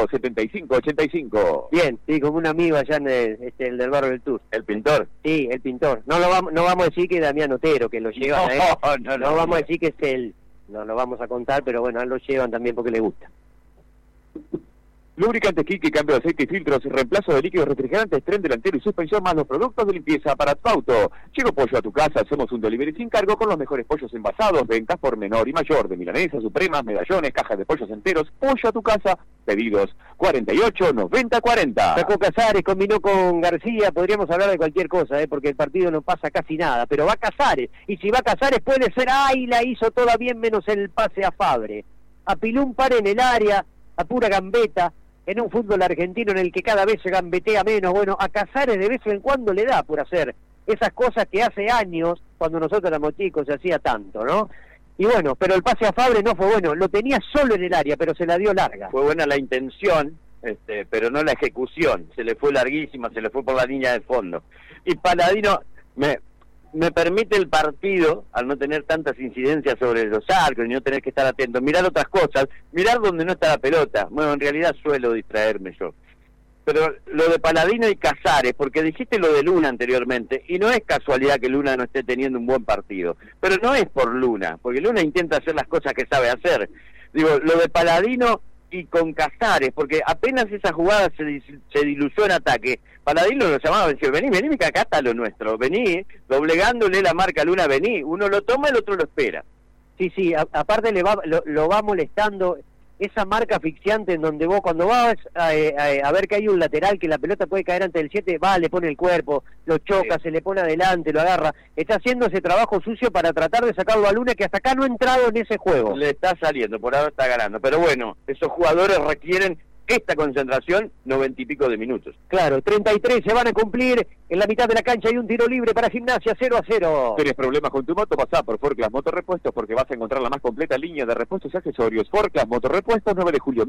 42-75-85.
Bien, sí, como un amigo allá en el del barrio del Tour.
¿El pintor?
Sí, el pintor. No vamos a decir que es Damián Otero, que lo llevan a él. No vamos a decir que es él. No lo vamos a contar, pero bueno, a él lo llevan también porque le gusta.
Lubricantes Quique, cambio de aceite y filtros, reemplazo de líquidos refrigerantes, tren delantero y suspensión, más los productos de limpieza para tu auto. Llegó Pollo a tu casa, hacemos un delivery sin cargo con los mejores pollos envasados, ventas por menor y mayor, de milanesas, supremas, medallones, cajas de pollos enteros. Pollo a tu casa, pedidos 48-90-40.
Sacó Casares, combinó con García, podríamos hablar de cualquier cosa, porque el partido no pasa casi nada, pero va Casares, y si va Casares puede ser, la hizo toda bien menos el pase a Fabre. Apiló un par en el área, a pura gambeta, en un fútbol argentino en el que cada vez se gambetea menos. Bueno, a Casares de vez en cuando le da por hacer esas cosas que hace años, cuando nosotros éramos chicos, se hacía tanto, ¿no? Y bueno, pero el pase a Fabre no fue bueno, lo tenía solo en el área, pero se la dio larga.
Fue buena la intención, pero no la ejecución, se le fue larguísima, se le fue por la línea de fondo. Y Paladino me permite el partido, al no tener tantas incidencias sobre los arcos y no tener que estar atento, mirar otras cosas, mirar donde no está la pelota. Bueno, en realidad suelo distraerme yo. Pero lo de Paladino y Casares, porque dijiste lo de Luna anteriormente, y no es casualidad que Luna no esté teniendo un buen partido, pero no es por Luna, porque Luna intenta hacer las cosas que sabe hacer. Digo, lo de Paladino y con Casares, porque apenas esa jugada se diluyó en ataque, Paladino lo llamaba, decía, vení, que acá está lo nuestro, vení, doblegándole la marca a Luna, vení, uno lo toma, el otro lo espera.
Sí, aparte lo va molestando esa marca asfixiante en donde vos cuando vas a ver que hay un lateral que la pelota puede caer ante el 7, le pone el cuerpo, lo choca, se le pone adelante, lo agarra, está haciendo ese trabajo sucio para tratar de sacarlo a Luna, que hasta acá no ha entrado en ese juego.
Le está saliendo, por ahora está ganando, pero bueno, esos jugadores requieren esta concentración 90 y pico de minutos.
Claro, 33 se van a cumplir, en la mitad de la cancha hay un tiro libre para Gimnasia, 0-0.
¿Tienes problemas con tu moto? Pasá por Forclas Motorrepuestos porque vas a encontrar la más completa línea de repuestos y accesorios. Forclas Motorrepuestos, 9 de julio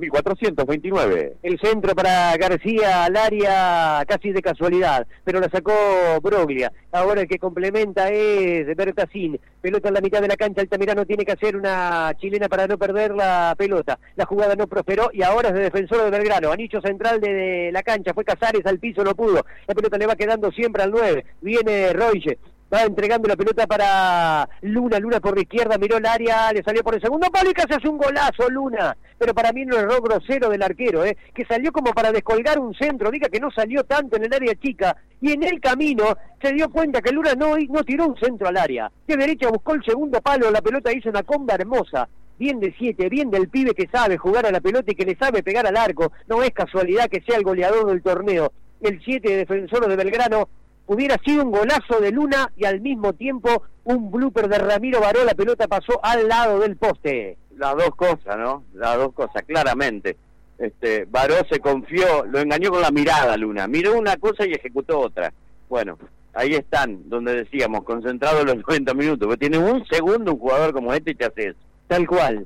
1429.
El centro para García al área casi de casualidad, pero la sacó Broglia. Ahora el que complementa es Bertasín. Pelota en la mitad de la cancha, Altamirano tiene que hacer una chilena para no perder la pelota. La jugada no prosperó y ahora es de Defensor de Belgrano. Anillo central de la cancha, fue Casares al piso, no pudo. La pelota le va quedando siempre al 9. Viene Roige, va entregando la pelota para Luna por la izquierda, miró el área, le salió por el segundo palo y casi hace un golazo Luna. Pero para mí no es error grosero del arquero, que salió como para descolgar un centro, diga que no salió tanto en el área chica, y en el camino se dio cuenta que Luna no tiró un centro al área. De derecha buscó el segundo palo, la pelota hizo una comba hermosa. Bien del 7, bien del pibe que sabe jugar a la pelota y que le sabe pegar al arco. No es casualidad que sea el goleador del torneo. El 7 de Defensor de Belgrano hubiera sido un golazo de Luna y al mismo tiempo un blooper de Ramiro Baró. La pelota pasó al lado del poste.
Las dos cosas, ¿no? Las dos cosas, claramente. Baró se confió, lo engañó con la mirada Luna. Miró una cosa y ejecutó otra. Bueno, ahí están, donde decíamos, concentrados los 90 minutos. Porque tiene un segundo un jugador como y te hace eso.
Tal cual.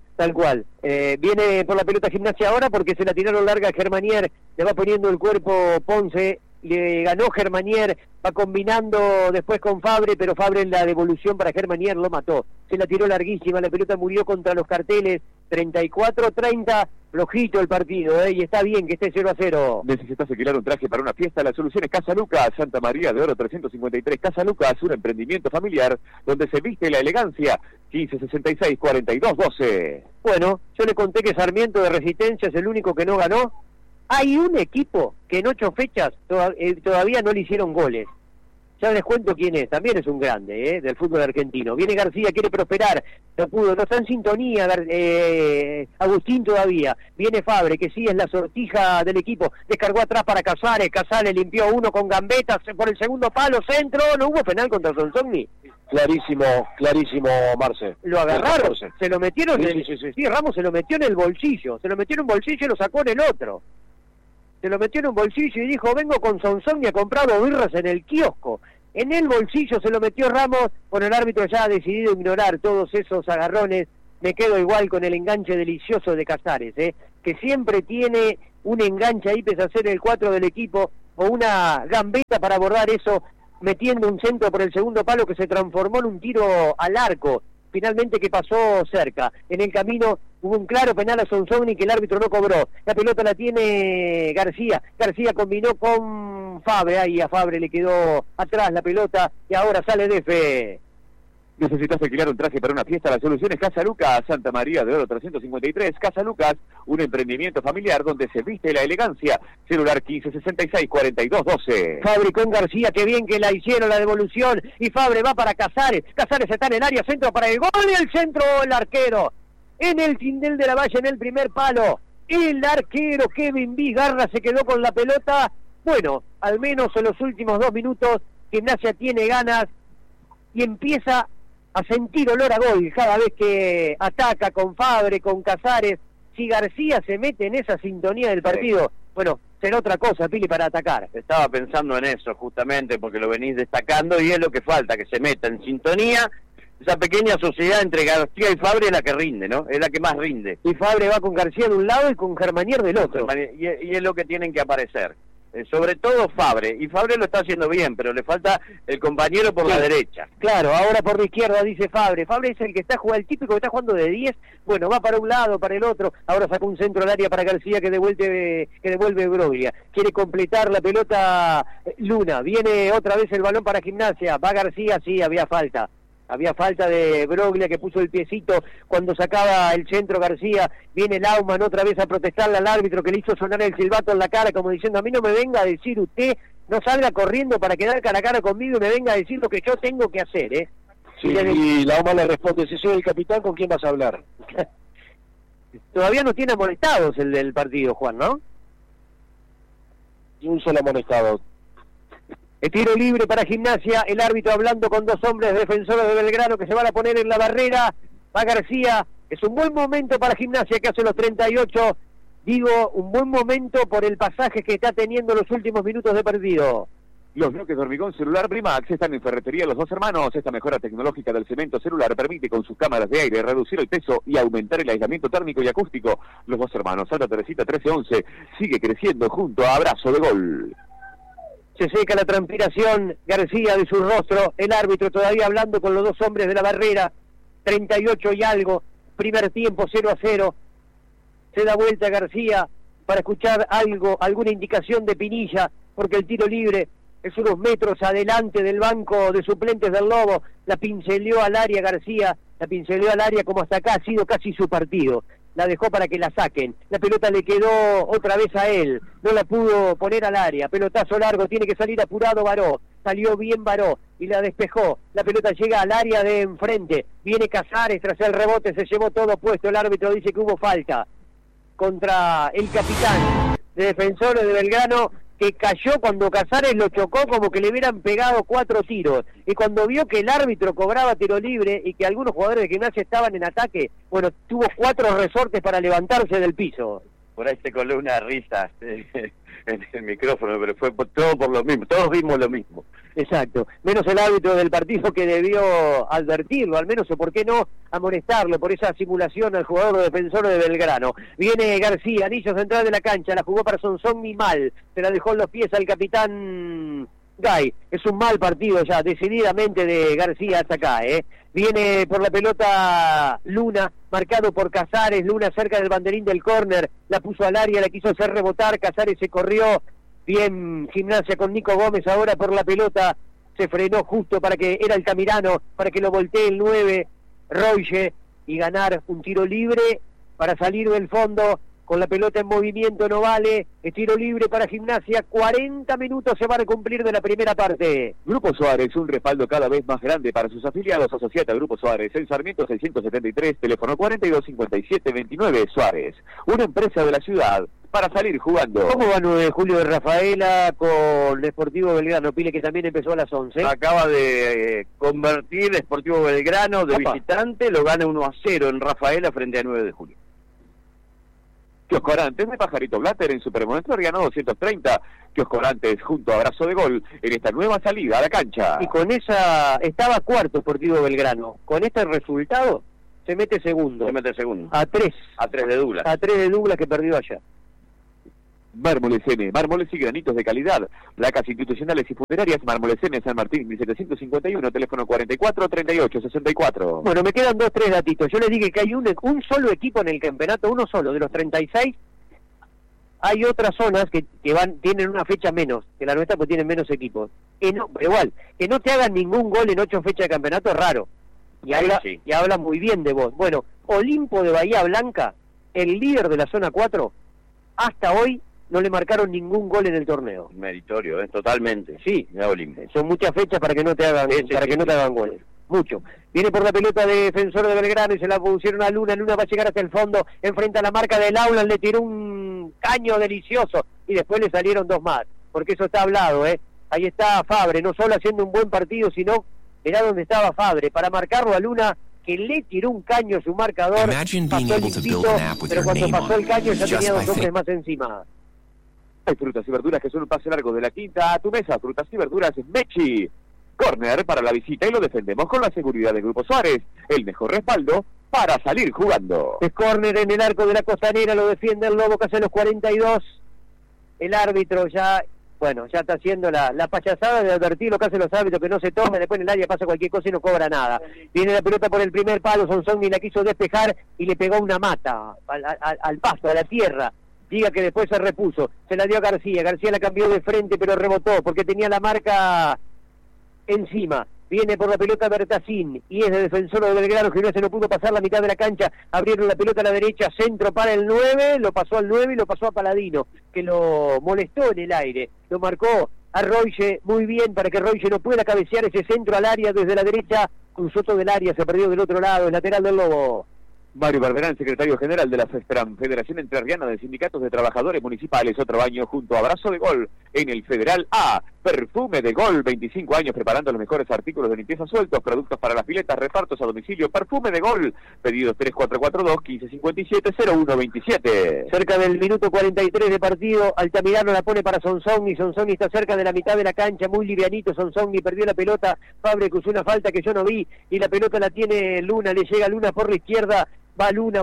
Viene por la pelota Gimnasia ahora porque se la tiraron larga a Germanier, le va poniendo el cuerpo Ponce, le ganó Germanier, va combinando después con Fabre, pero Fabre en la devolución para Germanier lo mató. Se la tiró larguísima, la pelota murió contra los carteles, 34-30, flojito el partido, y está bien que esté 0-0.
¿Necesitas alquilar un traje para una fiesta? La solución es Casa Lucas, Santa María de Oro 353. Casa Lucas, un emprendimiento familiar donde se viste la elegancia. 1566-4212.
Bueno, yo le conté que Sarmiento de Resistencia es el único que no ganó. Hay un equipo que en 8 fechas todavía no le hicieron goles. Ya les cuento quién es, también es un grande del fútbol argentino. Viene García, quiere prosperar, no pudo, no está en sintonía Agustín todavía. Viene Fabre, que sí es la sortija del equipo, descargó atrás para Casares, Casares limpió uno con gambetas por el segundo palo, centro, no hubo penal contra Sonsogni.
Clarísimo, Marce.
Lo agarraron, se lo metieron,
sí.
Ramos se lo metió en el bolsillo, y lo sacó en el otro. Se lo metió en un bolsillo y dijo, vengo con Sonsogni a comprar birras en el kiosco. En el bolsillo se lo metió Ramos, el árbitro ya ha decidido ignorar todos esos agarrones. Me quedo igual con el enganche delicioso de Casares, que siempre tiene un enganche ahí, pese a ser el 4 del equipo, o una gambeta para abordar eso, metiendo un centro por el segundo palo que se transformó en un tiro al arco, finalmente que pasó cerca. En el camino hubo un claro penal a Sonsogni que el árbitro no cobró. La pelota la tiene García combinó con Fabre, ahí a Fabre le quedó atrás la pelota y ahora sale Defe.
¿Necesitas alquilar un traje para una fiesta? La solución es Casa Lucas, Santa María de Oro 353. Casa Lucas, un emprendimiento familiar donde se viste la elegancia. Celular 1566-4212.
Fabre con García, qué bien que la hicieron la devolución. Y Fabre va para Casares. Casares está en el área, centro para el gol y el centro, el arquero. En el tindel de la valla, en el primer palo. El arquero Kevin Vigarra se quedó con la pelota. Bueno, al menos en los últimos 2 minutos, Gimnasia tiene ganas y empieza a sentir olor a gol cada vez que ataca con Fabre, con Casares. Si García se mete en esa sintonía del partido, bueno, será otra cosa, Pili, para atacar.
Estaba pensando en eso justamente porque lo venís destacando y es lo que falta, que se meta en sintonía. Esa pequeña sociedad entre García y Fabre es la que rinde, ¿no? Es la que más rinde.
Y Fabre va con García de un lado y con Germanier del otro.
Y es lo que tienen que aparecer. Sobre todo Fabre, y Fabre lo está haciendo bien, pero le falta el compañero por la derecha.
Claro, ahora por la izquierda dice Fabre. Fabre es el que está jugando, el típico que está jugando de 10, bueno, va para un lado, para el otro, ahora sacó un centro al área para García que devuelve Broglia. Quiere completar la pelota Luna, viene otra vez el balón para Gimnasia, va García, sí, había falta de Broglia que puso el piecito cuando sacaba el centro García. Viene Laumann otra vez a protestarle al árbitro que le hizo sonar el silbato en la cara como diciendo, a mí no me venga a decir usted, no salga corriendo para quedar cara a cara conmigo y me venga a decir lo que yo tengo que hacer,
Sí, y Laumann le responde, si soy el capitán, ¿con quién vas a hablar?
Todavía no tiene amonestados el del partido, Juan, ¿no?
Y un solo amonestado.
El tiro libre para Gimnasia, el árbitro hablando con 2 hombres defensores de Belgrano que se van a poner en la barrera. Va García, es un buen momento para Gimnasia que hace los 38. Digo, un buen momento por el pasaje que está teniendo los últimos minutos de partido.
Los bloques de hormigón celular Primax están en Ferretería Los Dos Hermanos. Esta mejora tecnológica del cemento celular permite con sus cámaras de aire reducir el peso y aumentar el aislamiento térmico y acústico. Los Dos Hermanos, Santa Teresita 1311, sigue creciendo junto a Abrazo de Gol.
Se seca la transpiración García de su rostro, el árbitro todavía hablando con los 2 hombres de la barrera, 38 y algo, primer tiempo 0-0, se da vuelta García para escuchar alguna indicación de Pinilla, porque el tiro libre es unos metros adelante del banco de suplentes del Lobo, la pinceleó al área García, como hasta acá ha sido casi su partido. La dejó para que la saquen, la pelota le quedó otra vez a él, no la pudo poner al área, pelotazo largo, tiene que salir apurado Baró, salió bien Baró y la despejó, la pelota llega al área de enfrente, viene Casares tras el rebote, se llevó todo puesto, el árbitro dice que hubo falta contra el capitán de Defensores de Belgrano, que cayó cuando Casares lo chocó como que le hubieran pegado 4 tiros, y cuando vio que el árbitro cobraba tiro libre y que algunos jugadores de Gimnasia estaban en ataque, bueno, tuvo 4 resortes para levantarse del piso.
Por ahí se coló una risa en el micrófono, pero fue todo por lo mismo, todos vimos lo mismo.
Exacto, menos el árbitro del partido que debió advertirlo, al menos, o por qué no amonestarlo por esa simulación al jugador defensor de Belgrano. Viene García, anillo central de la cancha, la jugó para Sonsogni mal, se la dejó en los pies al capitán Gay. Es un mal partido ya, decididamente de García hasta acá, Viene por la pelota Luna, marcado por Casares, Luna cerca del banderín del córner, la puso al área, la quiso hacer rebotar, Casares se corrió. Bien, Gimnasia con Nico Gómez ahora por la pelota, se frenó justo para que era Altamirano, para que lo voltee el 9, Roige, y ganar un tiro libre para salir del fondo con la pelota en movimiento, no vale, es tiro libre para Gimnasia, 40 minutos se van a cumplir de la primera parte.
Grupo Suárez, un respaldo cada vez más grande para sus afiliados. Asociate a Grupo Suárez en Sarmiento 673, teléfono 425729. Suárez, una empresa de la ciudad para salir jugando.
¿Cómo va 9 de julio de Rafaela con Sportivo Belgrano? Pile, que también empezó a las 11.
Acaba de convertir Sportivo Belgrano de visitante, lo gana 1-0 en Rafaela frente a 9 de julio.
Kiosco Arantes de Pajarito Blatter en Supermonestro Soriano 230. Kiosco Arantes junto a Abrazo de Gol en esta nueva salida a la cancha.
Y con esa, estaba cuarto Sportivo Belgrano. Con este resultado, se mete segundo. A 3.
A 3 de Douglas.
A 3 de Douglas, que perdió allá.
Mármoles M, mármoles y granitos de calidad, placas institucionales y funerarias. Mármoles M, San Martín 1751, teléfono 443864.
Bueno, me quedan 2-3 datitos. Yo les dije que hay un solo equipo en el campeonato, uno solo, de los 36. Hay otras zonas que tienen una fecha menos que la nuestra, pues tienen menos equipos. No, pero igual, que no te hagan ningún gol en 8 fechas de campeonato es raro. Y habla muy bien de vos. Bueno, Olimpo de Bahía Blanca, el líder de la zona 4, hasta hoy no le marcaron ningún gol en el torneo.
Meritorio, totalmente.
Sí,
Olimpo.
Son muchas fechas para que no te hagan, te hagan goles. Mucho. Viene por la pelota de Defensor de Belgrano y se la pusieron a Luna. Luna va a llegar hasta el fondo, enfrenta a la marca del Aula, le tiró un caño delicioso y después le salieron 2 más, porque eso está hablado, Ahí está Fabre, no solo haciendo un buen partido, sino mirá dónde estaba Fabre, para marcarlo a Luna, que le tiró un caño a su marcador, pasó limpito, pero cuando pasó el caño ya tenía 2 hombres más encima.
Hay frutas y verduras que son un pase largo de la quinta a tu mesa. Frutas y verduras Mechi. Corner para la visita y lo defendemos con la seguridad del Grupo Suárez. El mejor respaldo para salir jugando.
Es córner en el arco de la Costanera, lo defiende el Lobo casi a los 42. El árbitro ya está haciendo la payasada de advertir lo que hacen los árbitros, que no se tome, después en el área pasa cualquier cosa y no cobra nada. Viene la pelota por el primer palo, Sonsoni la quiso despejar y le pegó una mata al pasto, a la tierra. Diga que después se repuso, se la dio a García la cambió de frente pero rebotó porque tenía la marca encima. Viene por la pelota Bertasín y es de Defensor de Belgrano, que no se no pudo pasar la mitad de la cancha. Abrieron la pelota a la derecha, centro para el 9, lo pasó al 9 y lo pasó a Paladino, que lo molestó en el aire. Lo marcó a Roige muy bien para que Roige no pueda cabecear ese centro al área desde la derecha. Cruzó todo el área, se perdió del otro lado, el lateral del Lobo.
Mario Barberán, secretario general de la FESTRAM, Federación Entrerriana de Sindicatos de Trabajadores Municipales, otro año junto a Abrazo de Gol en el Federal A. Perfume de Gol, 25 años preparando los mejores artículos de limpieza sueltos, productos para las piletas, repartos a domicilio. Perfume de Gol, pedidos 3442-1557-0127.
Cerca del minuto 43 de partido, Altamirano la pone para Sonsoni está cerca de la mitad de la cancha, muy livianito Sonsoni, perdió la pelota, Fabre cruzó una falta que yo no vi, y la pelota la tiene Luna, le llega Luna por la izquierda, va Luna,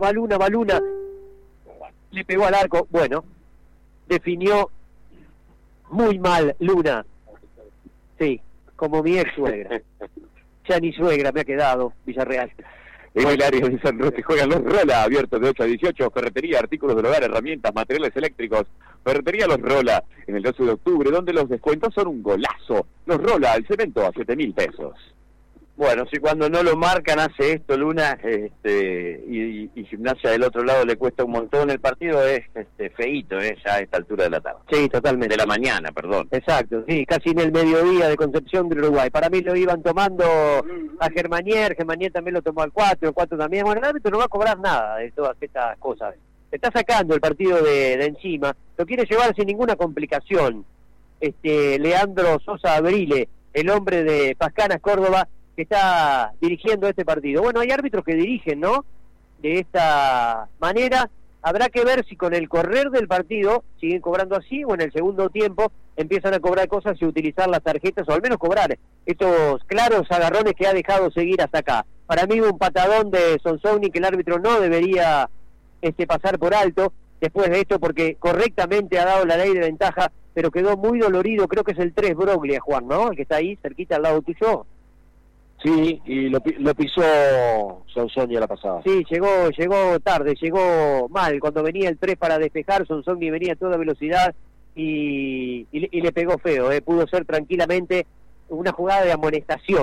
le pegó al arco, definió muy mal Luna, sí, como mi ex suegra, ya ni suegra me ha quedado, Villarreal.
En el área de San Roque juegan los Rola, abiertos de 8 a 18, ferretería, artículos del hogar, herramientas, materiales eléctricos, ferretería Los Rola, en el 12 de octubre, donde los descuentos son un golazo. Los Rola, el cemento a 7.000 pesos.
Bueno, si cuando no lo marcan hace esto Luna, y Gimnasia del otro lado le cuesta un montón el partido, es feíto, ya a esta altura de la tarde.
Sí, totalmente.
De la mañana, perdón.
Exacto, sí, casi en el mediodía de Concepción del Uruguay. Para mí lo iban tomando a Germanier también lo tomó al 4, el 4 también. Bueno, el árbitro no va a cobrar nada de todas estas cosas. Se está sacando el partido de encima, lo quiere llevar sin ninguna complicación. Leandro Sosa Abrile, el hombre de Pascanas, Córdoba, que está dirigiendo este partido. Bueno, hay árbitros que dirigen, ¿no? De esta manera. Habrá que ver si con el correr del partido siguen cobrando así o en el segundo tiempo empiezan a cobrar cosas y utilizar las tarjetas, o al menos cobrar estos claros agarrones que ha dejado seguir hasta acá. Para mí un patadón de Sonsoni que el árbitro no debería pasar por alto después de esto, porque correctamente ha dado la ley de ventaja, pero quedó muy dolorido. Creo que es el 3 Broglia, Juan, ¿no? El que está ahí cerquita al lado tuyo.
Sí, y lo pisó Sonsoni a la pasada.
Sí, llegó tarde, llegó mal. Cuando venía el 3 para despejar, Sonsoni venía a toda velocidad y le pegó feo. Pudo ser tranquilamente una jugada de amonestación.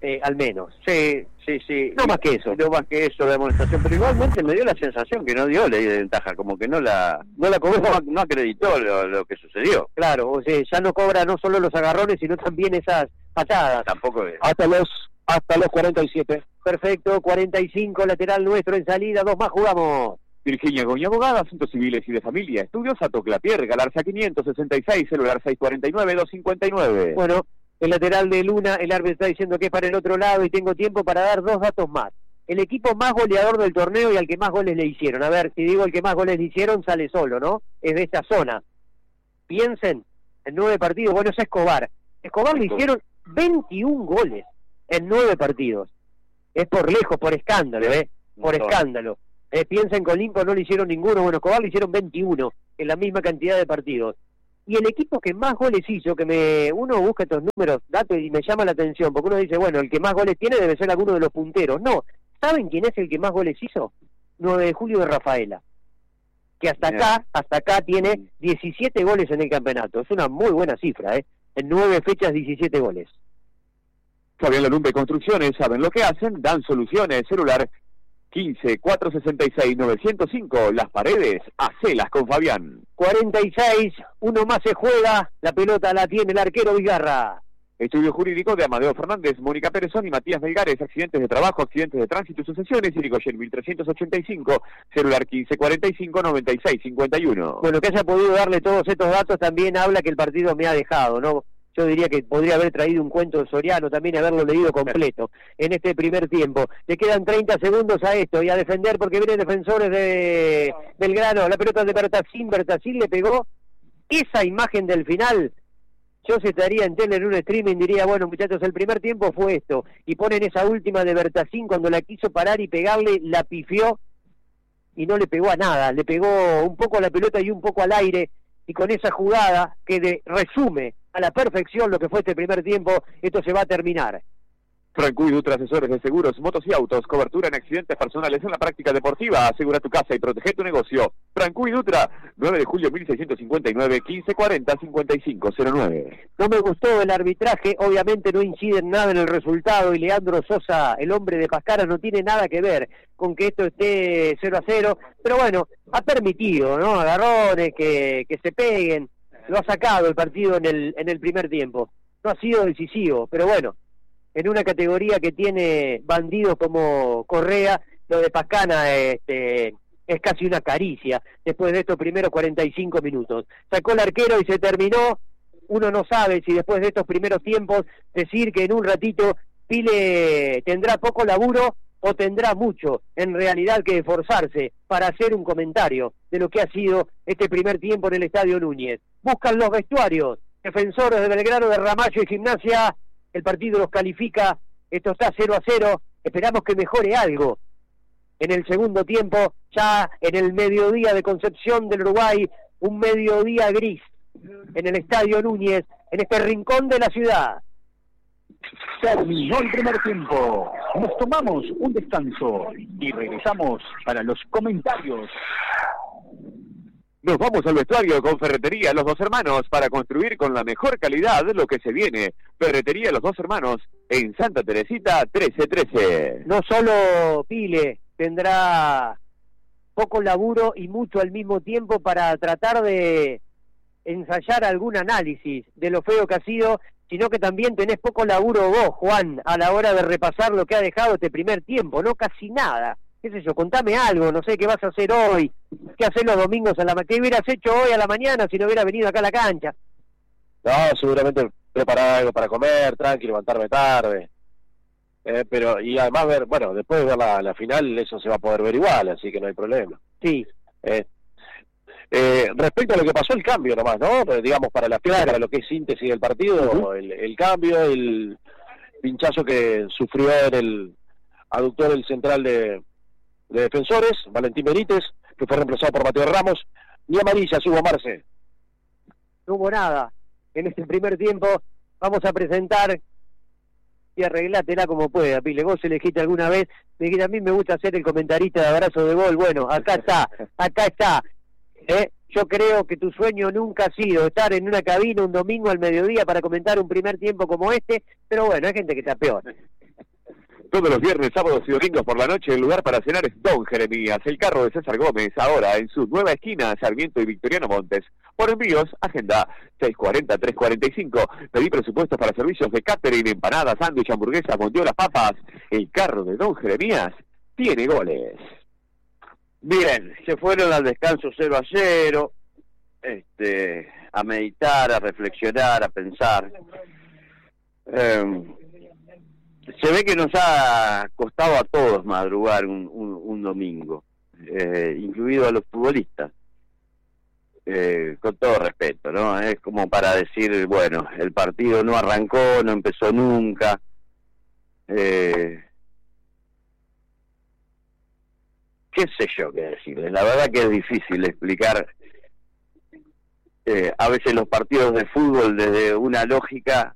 al menos.
Sí.
No más que eso.
No más que eso, la demostración. Pero igualmente me dio la sensación que no dio ley de ventaja, como que no la cobró, no acreditó lo que sucedió.
Claro, o sea, ya no cobra no solo los agarrones, sino también esas patadas.
Tampoco es.
Hasta los 47.
Perfecto, 45, lateral nuestro en salida, 2 más jugamos.
Virginia Goñi, abogada, asuntos civiles y de familia, estudios Sato Clapier, Galarza 566, celular 649-259.
Bueno, el lateral de Luna, el árbitro está diciendo que es para el otro lado y tengo tiempo para dar 2 datos más. El equipo más goleador del torneo y al que más goles le hicieron. A ver, si digo el que más goles le hicieron, sale solo, ¿no? Es de esta zona. Piensen, en 9 partidos, bueno, es Escobar. Escobar le hicieron 21 goles en 9 partidos. Es por lejos, por escándalo, por escándalo. Piensen que Olimpo no le hicieron ninguno, bueno, Escobar le hicieron 21 en la misma cantidad de partidos. Y el equipo que más goles hizo, uno busca estos números, datos y me llama la atención, porque uno dice, bueno, el que más goles tiene debe ser alguno de los punteros. No, ¿saben quién es el que más goles hizo? 9 de julio de Rafaela, que hasta acá tiene 17 goles en el campeonato. Es una muy buena cifra, en 9 fechas 17 goles.
Fabián Lalumbe Construcciones, saben lo que hacen, dan soluciones, celular 15-466-905, Las Paredes, hacelas con Fabián.
46, uno más se juega, la pelota la tiene el arquero Vigarra.
Estudio jurídico de Amadeo Fernández, Mónica Pérezón y Matías Melgares, accidentes de trabajo, accidentes de tránsito y sucesiones, Irigoyen 1385, celular 1545-9651.
Bueno, que haya podido darle todos estos datos también habla que el partido me ha dejado, ¿no? Yo diría que podría haber traído un cuento de Soriano también y haberlo leído completo en este primer tiempo. Le quedan 30 segundos a esto y a defender porque vienen defensores de Belgrano. La pelota de Bertacín le pegó esa imagen del final. Yo si estaría en tele en un streaming diría, bueno muchachos, el primer tiempo fue esto. Y ponen esa última de Bertacín cuando la quiso parar y pegarle, la pifió y no le pegó a nada. Le pegó un poco a la pelota y un poco al aire. Y con esa jugada que resume a la perfección lo que fue este primer tiempo, esto se va a terminar.
Francu y Dutra, asesores de seguros, motos y autos, cobertura en accidentes personales en la práctica deportiva, asegura tu casa y protege tu negocio. Francu y Dutra, 9 de julio 1659, 1540-5509.
No me gustó el arbitraje, obviamente no incide en nada en el resultado y Leandro Sosa, el hombre de Pascara, no tiene nada que ver con que esto esté 0-0, pero bueno, ha permitido, ¿no? Agarrones, que se peguen, lo ha sacado el partido en el primer tiempo. No ha sido decisivo, pero bueno, en una categoría que tiene bandidos como Correa, lo de Pascana es casi una caricia después de estos primeros 45 minutos. Sacó el arquero y se terminó. Uno no sabe si después de estos primeros tiempos decir que en un ratito Pile tendrá poco laburo o tendrá mucho, en realidad, que esforzarse para hacer un comentario de lo que ha sido este primer tiempo en el Estadio Núñez. Buscan los vestuarios, defensores de Belgrano, de Ramallo y Gimnasia. El partido los califica, esto está 0-0, esperamos que mejore algo. En el segundo tiempo, ya en el mediodía de Concepción del Uruguay, un mediodía gris en el Estadio Núñez, en este rincón de la ciudad.
Terminó el primer tiempo, nos tomamos un descanso y regresamos para los comentarios.
Nos vamos al vestuario con Ferretería Los Dos Hermanos para construir con la mejor calidad lo que se viene. Ferretería Los Dos Hermanos en Santa Teresita 1313.
No solo Pile tendrá poco laburo y mucho al mismo tiempo para tratar de ensayar algún análisis de lo feo que ha sido, sino que también tenés poco laburo vos, Juan, a la hora de repasar lo que ha dejado este primer tiempo, no casi nada. Qué sé yo, contame algo, no sé qué vas a hacer hoy, qué haces los domingos a la mañana, qué hubieras hecho hoy a la mañana si no hubieras venido acá a la cancha.
No, seguramente preparar algo para comer, tranquilo, levantarme tarde. Pero, y además ver, bueno, después de ver la final, eso se va a poder ver igual, así que no hay problema.
Sí.
Respecto a lo que pasó, el cambio nomás, ¿no? Digamos, para la final, para lo que es síntesis del partido, el cambio, el pinchazo que sufrió en el aductor del central de defensores, Valentín Benítez, que fue reemplazado por Mateo Ramos, ni amarillas hubo, Marce.
No hubo nada. En este primer tiempo vamos a presentar y arreglátela como pueda, Pile. Vos elegiste alguna vez, me dijiste, a mí me gusta hacer el comentarista de abrazo de gol. Bueno, acá está. Yo creo que tu sueño nunca ha sido estar en una cabina un domingo al mediodía para comentar un primer tiempo como este, pero bueno, hay gente que está peor.
Todos los viernes, sábados y domingos por la noche, el lugar para cenar es Don Jeremías, el carro de César Gómez, ahora en su nueva esquina, Sarmiento y Victoriano Montes. Por envíos, agenda 640-345. Pedí presupuestos para servicios de catering, empanadas, sándwich, hamburguesas, mondiolas, papas. El carro de Don Jeremías tiene goles.
Bien, se fueron al descanso 0-0, a meditar, a reflexionar, a pensar. Se ve que nos ha costado a todos madrugar un domingo, incluido a los futbolistas, con todo respeto, ¿no? Es como para decir, bueno, el partido no arrancó, no empezó nunca. ¿Qué sé yo qué decirles? La verdad que es difícil explicar a veces los partidos de fútbol desde una lógica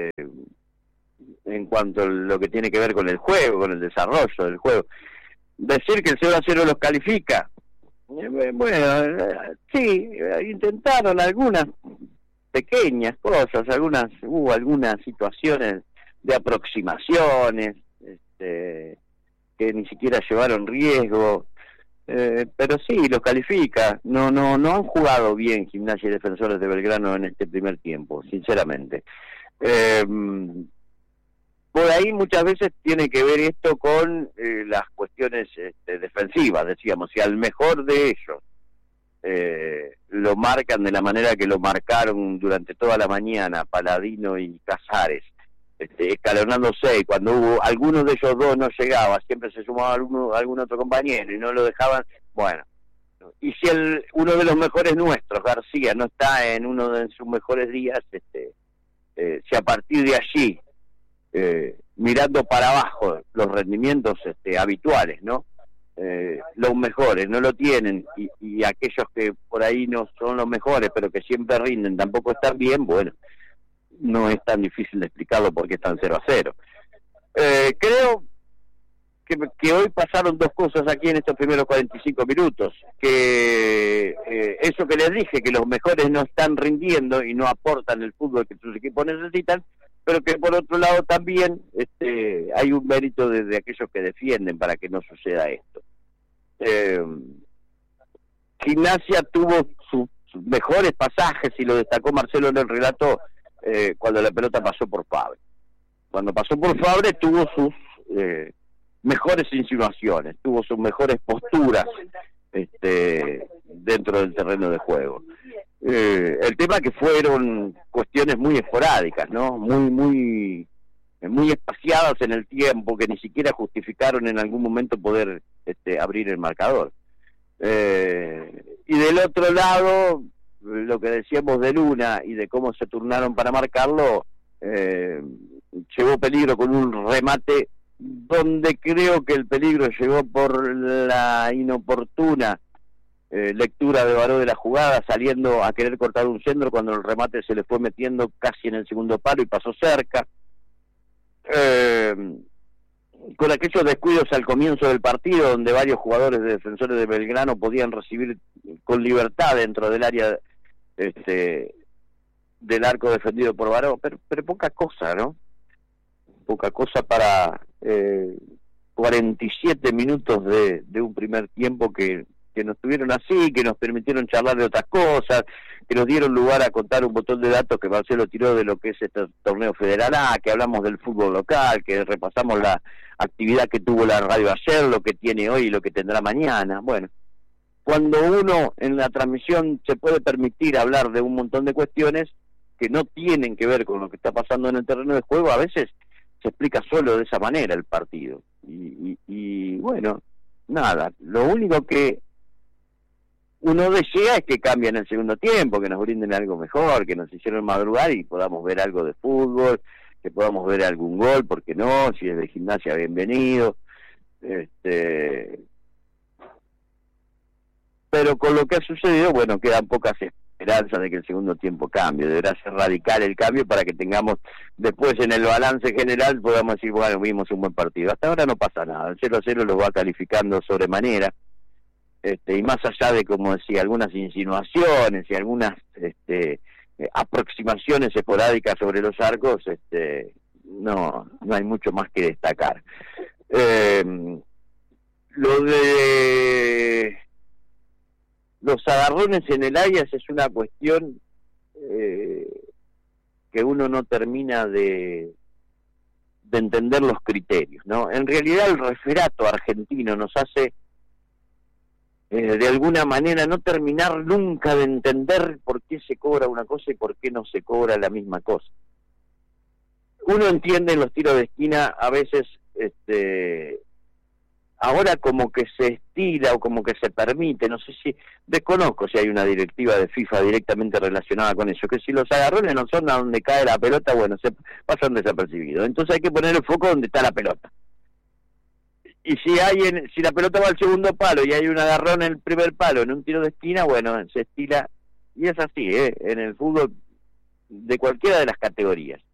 en cuanto a lo que tiene que ver con el juego, con el desarrollo del juego. Decir que el 0-0 los califica, bueno, sí, intentaron algunas pequeñas cosas, hubo algunas situaciones de aproximaciones que ni siquiera llevaron riesgo, pero sí, los califica. No han jugado bien Gimnasia y Defensores de Belgrano en este primer tiempo, sinceramente. Por ahí muchas veces tiene que ver esto con las cuestiones defensivas, decíamos, si al mejor de ellos lo marcan de la manera que lo marcaron durante toda la mañana, Paladino y Casares, escalonándose, y cuando hubo alguno de ellos dos no llegaba, siempre se sumaba algún otro compañero y no lo dejaban, bueno, y si uno de los mejores nuestros, García, no está en uno de sus mejores días, si a partir de allí, mirando para abajo los rendimientos habituales, ¿no? Los mejores no lo tienen y aquellos que por ahí no son los mejores pero que siempre rinden tampoco están bien, bueno, no es tan difícil de explicarlo porque están 0-0. Creo que hoy pasaron dos cosas aquí en estos primeros 45 minutos, que eso que les dije, que los mejores no están rindiendo y no aportan el fútbol que sus equipos necesitan, pero que por otro lado también hay un mérito de aquellos que defienden para que no suceda esto. Gimnasia tuvo sus mejores pasajes, y lo destacó Marcelo en el relato, cuando la pelota pasó por Fabre. Cuando pasó por Fabre tuvo sus mejores insinuaciones, tuvo sus mejores posturas dentro del terreno de juego. El tema que fueron cuestiones muy esporádicas, ¿no? Muy espaciadas en el tiempo, que ni siquiera justificaron en algún momento poder abrir el marcador. Y del otro lado, lo que decíamos de Luna y de cómo se turnaron para marcarlo, llevó peligro con un remate donde creo que el peligro llegó por la inoportuna lectura de Baró de la jugada, saliendo a querer cortar un centro cuando el remate se le fue metiendo casi en el segundo palo y pasó cerca. Con aquellos descuidos al comienzo del partido, donde varios jugadores de Defensores de Belgrano podían recibir con libertad dentro del área del arco defendido por Baró, pero poca cosa, ¿no? Poca cosa para 47 minutos de un primer tiempo que nos tuvieron así, que nos permitieron charlar de otras cosas, que nos dieron lugar a contar un montón de datos que Marcelo tiró de lo que es este torneo federal A, que hablamos del fútbol local, que repasamos la actividad que tuvo la radio ayer, lo que tiene hoy y lo que tendrá mañana. Bueno, cuando uno en la transmisión se puede permitir hablar de un montón de cuestiones que no tienen que ver con lo que está pasando en el terreno de juego, a veces se explica solo de esa manera el partido. Y bueno, nada, lo único que uno desea es que cambien el segundo tiempo, que nos brinden algo mejor, que nos hicieron madrugar y podamos ver algo de fútbol, que podamos ver algún gol, porque no, si es de Gimnasia, bienvenido. Pero con lo que ha sucedido, bueno, quedan pocas esperanzas de que el segundo tiempo cambie. Deberá ser radical el cambio para que tengamos después en el balance general, podamos decir, bueno, vimos un buen partido. Hasta ahora no pasa nada, el 0-0 lo va calificando sobremanera. Y más allá de, como decía, algunas insinuaciones y algunas aproximaciones esporádicas sobre los arcos, no hay mucho más que destacar. Lo de los agarrones en el Ajax es una cuestión que uno no termina de entender los criterios, ¿no? En realidad el referato argentino nos hace de alguna manera no terminar nunca de entender por qué se cobra una cosa y por qué no se cobra la misma cosa. Uno entiende en los tiros de esquina a veces, ahora como que se estira o como que se permite, no sé si, desconozco si hay una directiva de FIFA directamente relacionada con eso, que si los agarrones no son a donde cae la pelota, bueno, se pasan desapercibidos. Entonces hay que poner el foco donde está la pelota. Y si la pelota va al segundo palo y hay un agarrón en el primer palo en un tiro de esquina, bueno, se estila, y es así, en el fútbol de cualquiera de las categorías.